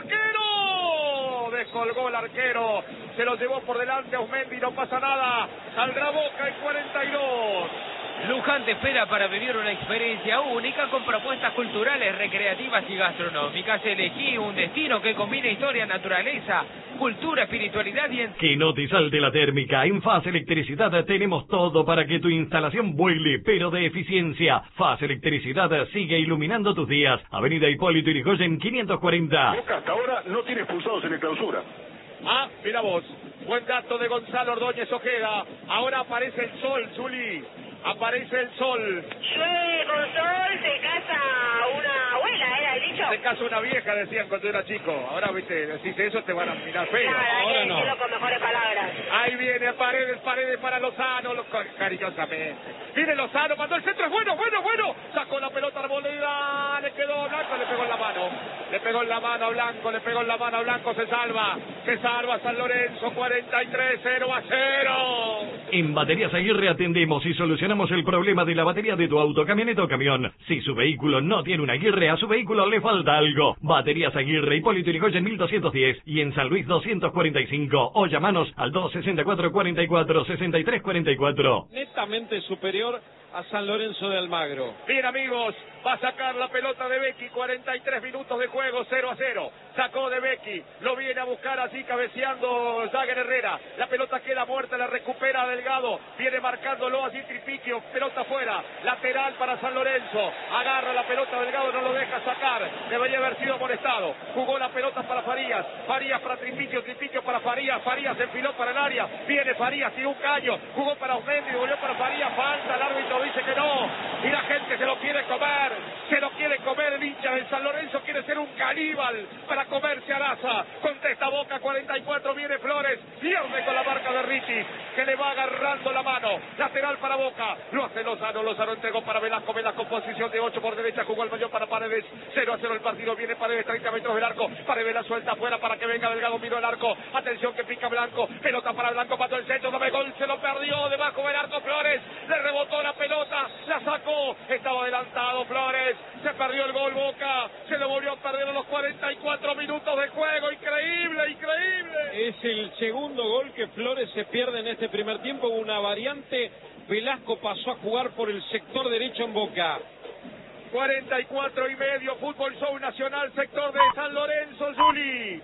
arquero. Descolgó el arquero, se lo llevó por delante a Aumendi, no pasa nada. Saldrá Boca en cuarenta y dos. Luján te espera para vivir una experiencia única con propuestas culturales, recreativas y gastronómicas. Elegí un destino que combine historia, naturaleza, cultura, espiritualidad y... En... Que no te salte la térmica. En Faz Electricidad tenemos todo para que tu instalación vuele, pero de eficiencia. Faz Electricidad sigue iluminando tus días. Avenida Hipólito Yrigoyen quinientos cuarenta. Boca hasta ahora no tiene expulsados en el clausura. Ah, mira vos. Buen dato de Gonzalo Ordóñez Ojeda. Ahora aparece el sol, Zuli. Aparece el sol. Llueve con sol, se casa una abuela, ¿era el dicho? Se casa una vieja, decían cuando era chico. Ahora, viste, decís eso, te van a mirar feo. Nada, hay Ahora que no. decirlo con mejores palabras. Ahí viene Paredes, Paredes para Lozano, lo- cariñosamente. Viene Lozano, mandó el centro, es bueno, bueno, bueno. Sacó la pelota Arboleda, le quedó a Blanco, le pegó en la mano. Le pegó en la mano a Blanco, le pegó en la mano a Blanco, se salva. Se salva San Lorenzo, cuarenta y tres, cero a cero. En Baterías Aguirre atendemos y solucionamos el problema de la batería de tu auto, camioneta o camión. Si su vehículo no tiene una Aguirre, a su vehículo le falta algo. Baterías Aguirre, Hipólito Yrigoyen mil doscientos diez y en San Luis doscientos cuarenta y cinco. O llamanos al dos sesenta y cuatro, cuarenta y cuatro, sesenta y tres cuarenta y cuatro. Netamente superior a San Lorenzo de Almagro. Bien, amigos, va a sacar la pelota de Becchi, cuarenta y tres minutos de juego, cero a cero. Sacó de Becchi, lo viene a buscar así cabeceando Jagger Herrera. La pelota queda muerta, la recupera Delgado, viene marcándolo así Tripiquio, pelota fuera, lateral para San Lorenzo. Agarra la pelota Delgado, no lo deja sacar, debería haber sido molestado. Jugó la pelota para Farías, Farías para Tripiquio, Tripiquio para Farías, Farías enfiló para el área, viene Farías, tiró un caño, jugó para Aumendi, volvió para Farías, falta, el árbitro dice que no, y la gente se lo quiere comer, se lo quiere comer el hincha del San Lorenzo, quiere ser un caníbal para comerse a Araza. Contesta Boca, cuarenta y cuatro, viene Flores, pierde con la marca de Ricci, que le va agarrando la mano, lateral para Boca, lo hace Lozano, Lozano entregó para Velasco, Velasco posición de ocho por derecha, jugó el mayor para Paredes, cero a cero el partido, viene Paredes, treinta metros del arco, Paredes la suelta afuera para que venga Delgado, miró el arco, atención que pica Blanco, pelota para Blanco, mató el centro, dame gol, se lo perdió, debajo del arco Flores, le rebotó la pelota, la sacó, estaba adelantado Flores, se perdió el gol Boca, se lo volvió a perder a los cuarenta y cuatro minutos de juego, increíble, increíble. Es el segundo gol que Flores se pierde en este primer tiempo, una variante. Velasco pasó a jugar por el sector derecho en Boca. cuarenta y cuatro y medio, Fútbol Show Nacional, sector de San Lorenzo, Zuli.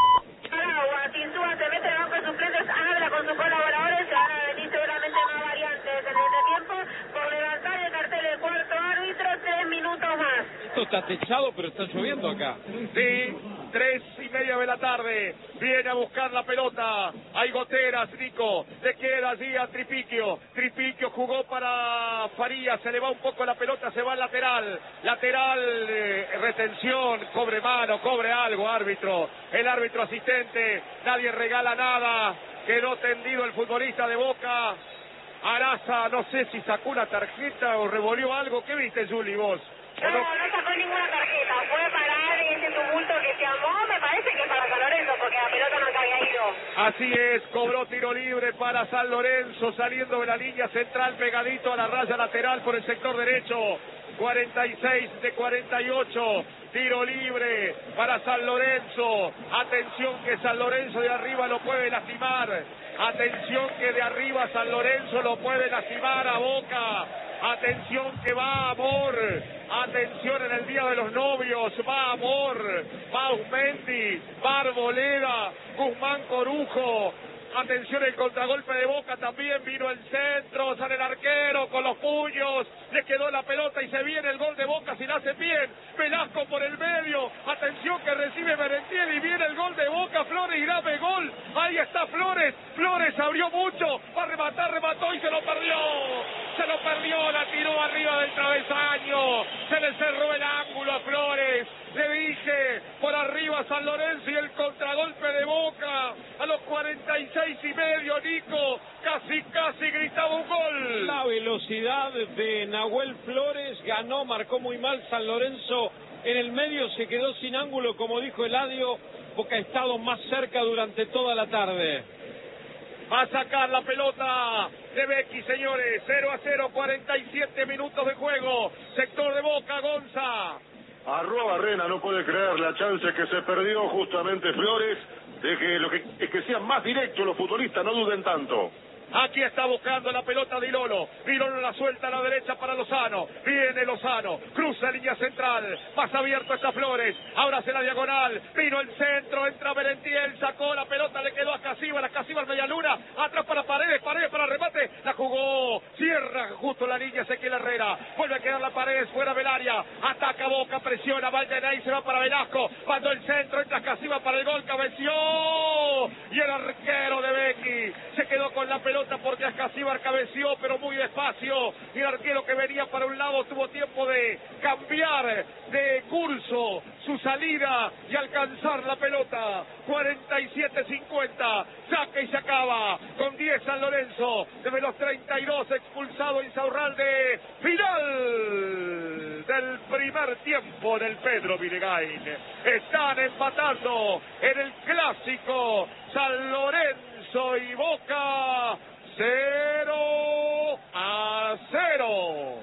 Aragua, Tintúa se mete debajo de suplentes, habla con sus colaboradores, se van a venir seguramente más variantes en este tiempo por levantar el cartel del cuarto esto está techado, pero está lloviendo acá. Sí, tres y media de la tarde, viene a buscar la pelota, hay goteras, Nico, le queda allí a Tripiquio, Tripiquio jugó para Farías, se le va un poco la pelota, se va al lateral, lateral, eh, retención, cobre mano, cobre algo, árbitro, el árbitro asistente, nadie regala nada, quedó tendido el futbolista de Boca, Araza, no sé si sacó una tarjeta o revolvió algo, ¿qué viste, Juli, vos? No, no, no sacó ninguna tarjeta, fue parar ese tumulto que se armó, me parece que para San Lorenzo, porque la pelota no se había ido. Así es, cobró tiro libre para San Lorenzo, saliendo de la línea central, pegadito a la raya lateral por el sector derecho, cuarenta y seis de cuarenta y ocho, tiro libre para San Lorenzo, atención que San Lorenzo de arriba lo puede lastimar, atención que de arriba San Lorenzo lo puede lastimar a Boca, atención que va Amor, atención en el día de los novios, va Amor, va Ausmendi, va Arboleda, Guzmán Corujo, atención el contragolpe de Boca también, vino el centro, sale el arquero con los puños, le quedó la pelota y se viene el gol de Boca si la hace bien, Velasco por el medio, atención que recibe Merentiel y viene el gol de Boca, Flores y grave gol, ahí está Flores, Flores abrió mucho, va a rematar, remató y se lo perdió, se lo perdió, la tiró arriba del travesaño, se le cerró el ángulo a Flores, le dije, por arriba San Lorenzo y el contragolpe de Boca, a los cuarenta y seis y medio, Nico, casi, casi gritaba un gol. La velocidad de Nahuel Flores ganó, marcó muy mal San Lorenzo, en el medio se quedó sin ángulo, como dijo Eladio, Boca ha estado más cerca durante toda la tarde. Va a sacar la pelota de Becky, señores, cero a cero, cuarenta y siete minutos de juego, sector de Boca, Gonza. Arroba Rena no puede creer la chance que se perdió justamente Flores de que lo que es que sean más directos los futbolistas, no duden tanto. Aquí está buscando la pelota Dilolo. Dilolo la suelta a la derecha para Lozano. Viene Lozano. Cruza línea central. Más abierto está Flores. Ahora hace la diagonal. Vino el centro. Entra Merentiel. Sacó la pelota. Le quedó a Casíbar. A Casíbar media luna. Atrás para Paredes. Paredes para remate. La jugó. Cierra justo la línea Ezequiel Herrera. Vuelve a quedar la Paredes fuera del área. Ataca Boca. Presiona. Valdenay se va para Velasco. Mandó el centro. Entra Casíbar para el gol. Cabeció. Y el arquero de Becky se quedó con la pelota porque Ascasíbar cabeció pero muy despacio y el arquero que venía para un lado tuvo tiempo de cambiar de curso su salida y alcanzar la pelota. Cuarenta y siete cincuenta, saca y se acaba con diez San Lorenzo, desde los treinta y dos expulsado Insaurralde. Final del primer tiempo del Pedro Vilegain. Están empatando en el clásico San Lorenzo y Boca. Cero a cero.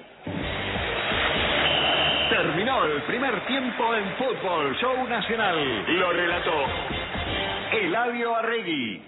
Terminó el primer tiempo en Fútbol Show Nacional. Lo relató Eladio Arregui.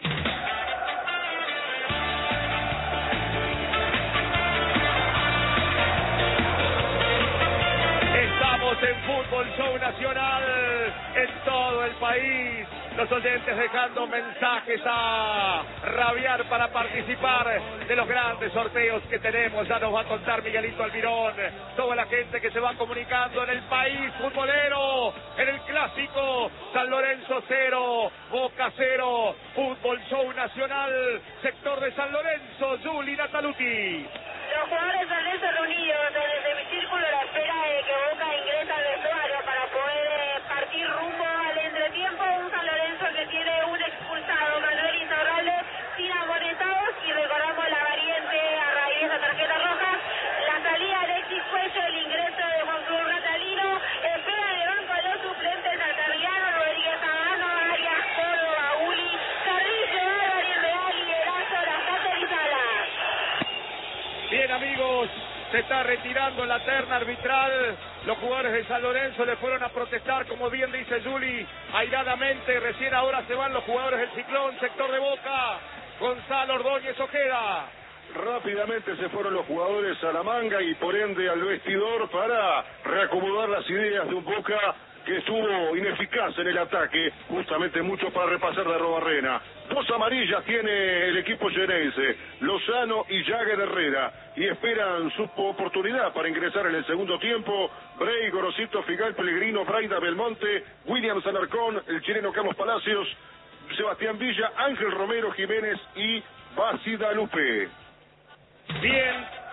Estamos en Fútbol Show Nacional en todo el país. Los oyentes dejando mensajes a rabiar para participar de los grandes sorteos que tenemos. Ya nos va a contar Miguelito Almirón. Toda la gente que se va comunicando en el país futbolero. En el clásico San Lorenzo cero, Boca cero. Fútbol Show Nacional, sector de San Lorenzo. Juli Nataluti. Los jugadores de San Lorenzo reunidos desde mi círculo a la espera de que Boca ingrese al vestuario para poder partir rumbo al entretiempo. Un San Lorenzo que tiene un expulsado, Manuel Insaurralde, sin amonestados, y recordamos la variante a raíz de esa tarjeta roja. La salida de Alexis Cuello, el ingreso de Juan Cruz Ratalino, espera de banco a los suplentes Altamirano, Rodríguez Zambrano, Arias, Córdoba, Uli, Carrillo, Álvarez Real, Liberazo, Lacate y Salas. Bien, amigos, se está retirando la terna arbitral. Los jugadores de San Lorenzo le fueron a protestar, como bien dice Juli, airadamente. Recién ahora se van los jugadores del Ciclón, sector de Boca. Gonzalo Ordóñez Ojeda. Rápidamente se fueron los jugadores a la manga y por ende al vestidor para reacomodar las ideas de un Boca que estuvo ineficaz en el ataque, justamente mucho para repasar de Arrobarrena. Dos amarillas tiene el equipo llenense, Lozano y Jagger Herrera, y esperan su oportunidad para ingresar en el segundo tiempo. Bray, Gorosito, Figal, Pellegrino, Braida, Belmonte, Williams Alarcón, el chileno Carlos Palacios, Sebastián Villa, Ángel Romero Jiménez y Basi Dalupe. Bien.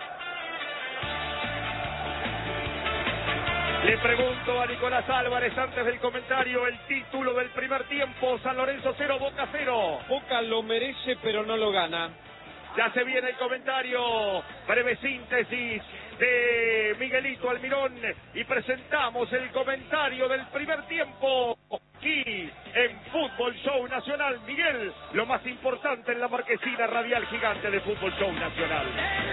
Le pregunto a Nicolás Álvarez antes del comentario el título del primer tiempo. San Lorenzo cero, Boca cero. Boca lo merece pero no lo gana. Ya se viene el comentario, breve síntesis de Miguelito Almirón y presentamos el comentario del primer tiempo aquí en Fútbol Show Nacional. Miguel, lo más importante en la marquesina radial gigante de Fútbol Show Nacional.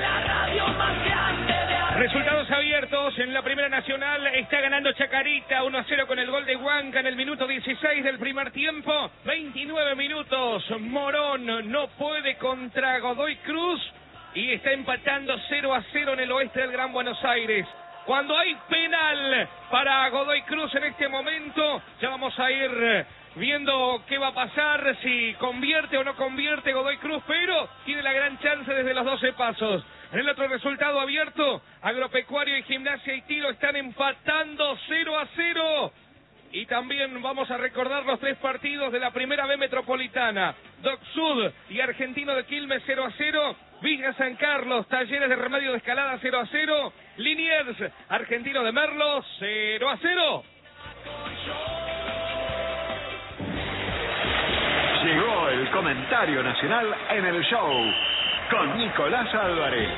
Resultados abiertos en la Primera Nacional. Está ganando Chacarita uno a cero con el gol de Huanca en el minuto dieciséis del primer tiempo. veintinueve minutos. Morón no puede contra Godoy Cruz y está empatando cero a cero en el oeste del Gran Buenos Aires. Cuando hay penal para Godoy Cruz en este momento, ya vamos a ir viendo qué va a pasar, si convierte o no convierte Godoy Cruz, pero tiene la gran chance desde los doce pasos. En el otro resultado abierto, Agropecuario y Gimnasia y Tiro están empatando cero a cero. Y también vamos a recordar los tres partidos de la Primera B Metropolitana. Doc Sud y Argentino de Quilmes cero a cero. Villa San Carlos, Talleres de Remedio de Escalada cero a cero. Liniers, Argentino de Merlo cero a cero. Llegó el comentario nacional en el show con Nicolás Álvarez.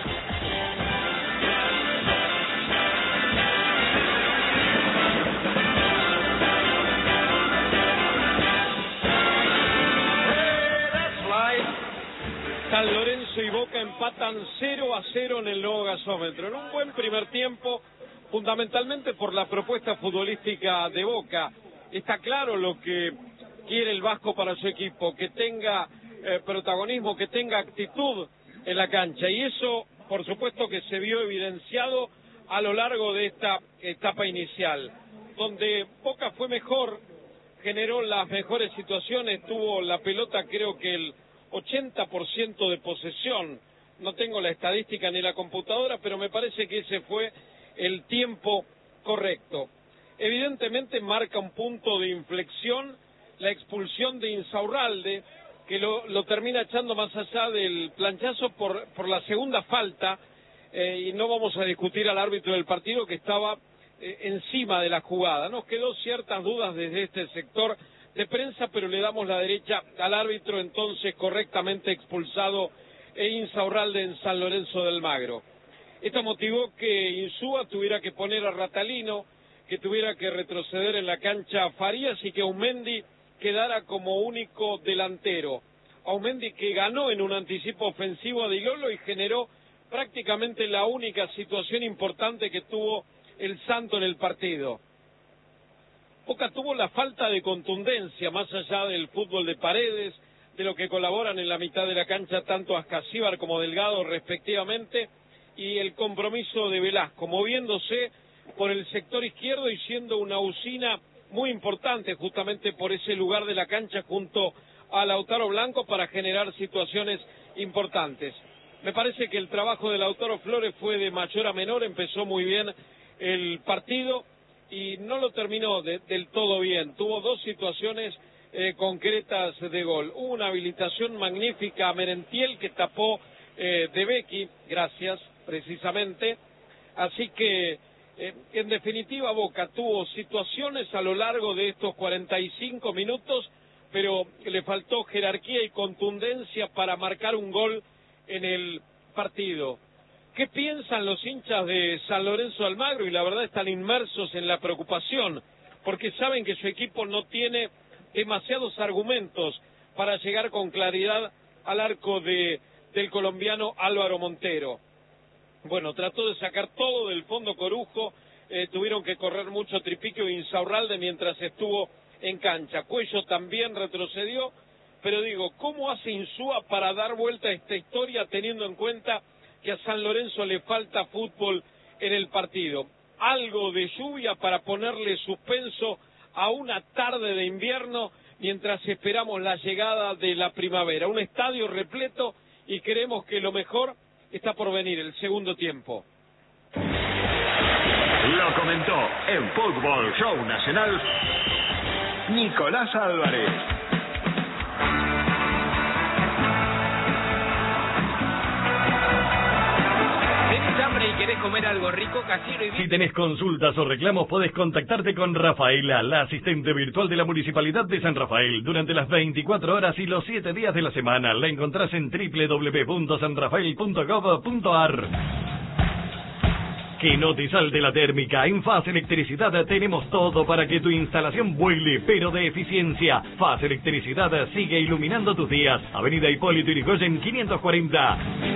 San Lorenzo y Boca empatan cero a cero en el nuevo gasómetro. En un buen primer tiempo, fundamentalmente por la propuesta futbolística de Boca. Está claro lo que quiere el Vasco para su equipo, que tenga eh, protagonismo, que tenga actitud en la cancha. Y eso, por supuesto, que se vio evidenciado a lo largo de esta etapa inicial, donde Boca fue mejor, generó las mejores situaciones, tuvo la pelota creo que el ochenta por ciento de posesión. No tengo la estadística ni la computadora, pero me parece que ese fue el tiempo correcto. Evidentemente marca un punto de inflexión la expulsión de Insaurralde, que lo, lo termina echando más allá del planchazo por, por la segunda falta, eh, y no vamos a discutir al árbitro del partido que estaba eh, encima de la jugada. Nos quedó ciertas dudas desde este sector de prensa, pero le damos la derecha al árbitro, entonces correctamente expulsado e Insaurralde en San Lorenzo del Magro. Esto motivó que Insúa tuviera que poner a Ratalino, que tuviera que retroceder en la cancha Farías y que Aumendi quedara como único delantero. Aumendi que ganó en un anticipo ofensivo a Di Lolo y generó prácticamente la única situación importante que tuvo el Santo en el partido. Boca tuvo la falta de contundencia, más allá del fútbol de Paredes, de lo que colaboran en la mitad de la cancha tanto Ascasíbar como Delgado respectivamente, y el compromiso de Velasco, moviéndose por el sector izquierdo y siendo una usina muy importante justamente por ese lugar de la cancha junto a Lautaro Blanco para generar situaciones importantes. Me parece que el trabajo de Lautaro Flores fue de mayor a menor, empezó muy bien el partido y no lo terminó de, del todo bien. Tuvo dos situaciones eh, concretas de gol. Hubo una habilitación magnífica a Merentiel que tapó eh, De Becchi, gracias precisamente. Así que eh, en definitiva Boca tuvo situaciones a lo largo de estos cuarenta y cinco minutos, pero le faltó jerarquía y contundencia para marcar un gol en el partido. ¿Qué piensan los hinchas de San Lorenzo de Almagro? Y la verdad están inmersos en la preocupación, porque saben que su equipo no tiene demasiados argumentos para llegar con claridad al arco de, del colombiano Álvaro Montero. Bueno, trató de sacar todo del fondo Corujo, eh, tuvieron que correr mucho Tripiquio e Insaurralde mientras estuvo en cancha. Cuello también retrocedió, pero digo, ¿cómo hace Insúa para dar vuelta a esta historia teniendo en cuenta que a San Lorenzo le falta fútbol en el partido? Algo de lluvia para ponerle suspenso a una tarde de invierno mientras esperamos la llegada de la primavera. Un estadio repleto y creemos que lo mejor está por venir, el segundo tiempo. Lo comentó en Fútbol Show Nacional Nicolás Álvarez. ¿Tenés hambre y querés comer algo rico? Casino y... Si tenés consultas o reclamos, podés contactarte con Rafaela, la asistente virtual de la Municipalidad de San Rafael, durante las veinticuatro horas y los siete días de la semana. La encontrás en doble u doble u doble u punto san rafael punto gov punto ar. Que no te salte la térmica. En Faz Electricidad tenemos todo para que tu instalación vuele, pero de eficiencia. Faz Electricidad sigue iluminando tus días. Avenida Hipólito Yrigoyen quinientos cuarenta.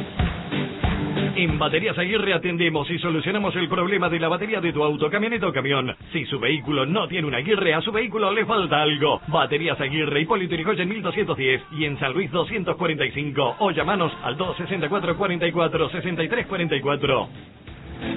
En Baterías Aguirre atendemos y solucionamos el problema de la batería de tu auto, camioneta o camión. Si su vehículo no tiene una Aguirre, a su vehículo le falta algo. Baterías Aguirre, Hipólito Yrigoyen mil doscientos diez y en San Luis doscientos cuarenta y cinco. O llamanos al dos sesenta y cuatro, cuarenta y cuatro, sesenta y tres cuarenta y cuatro.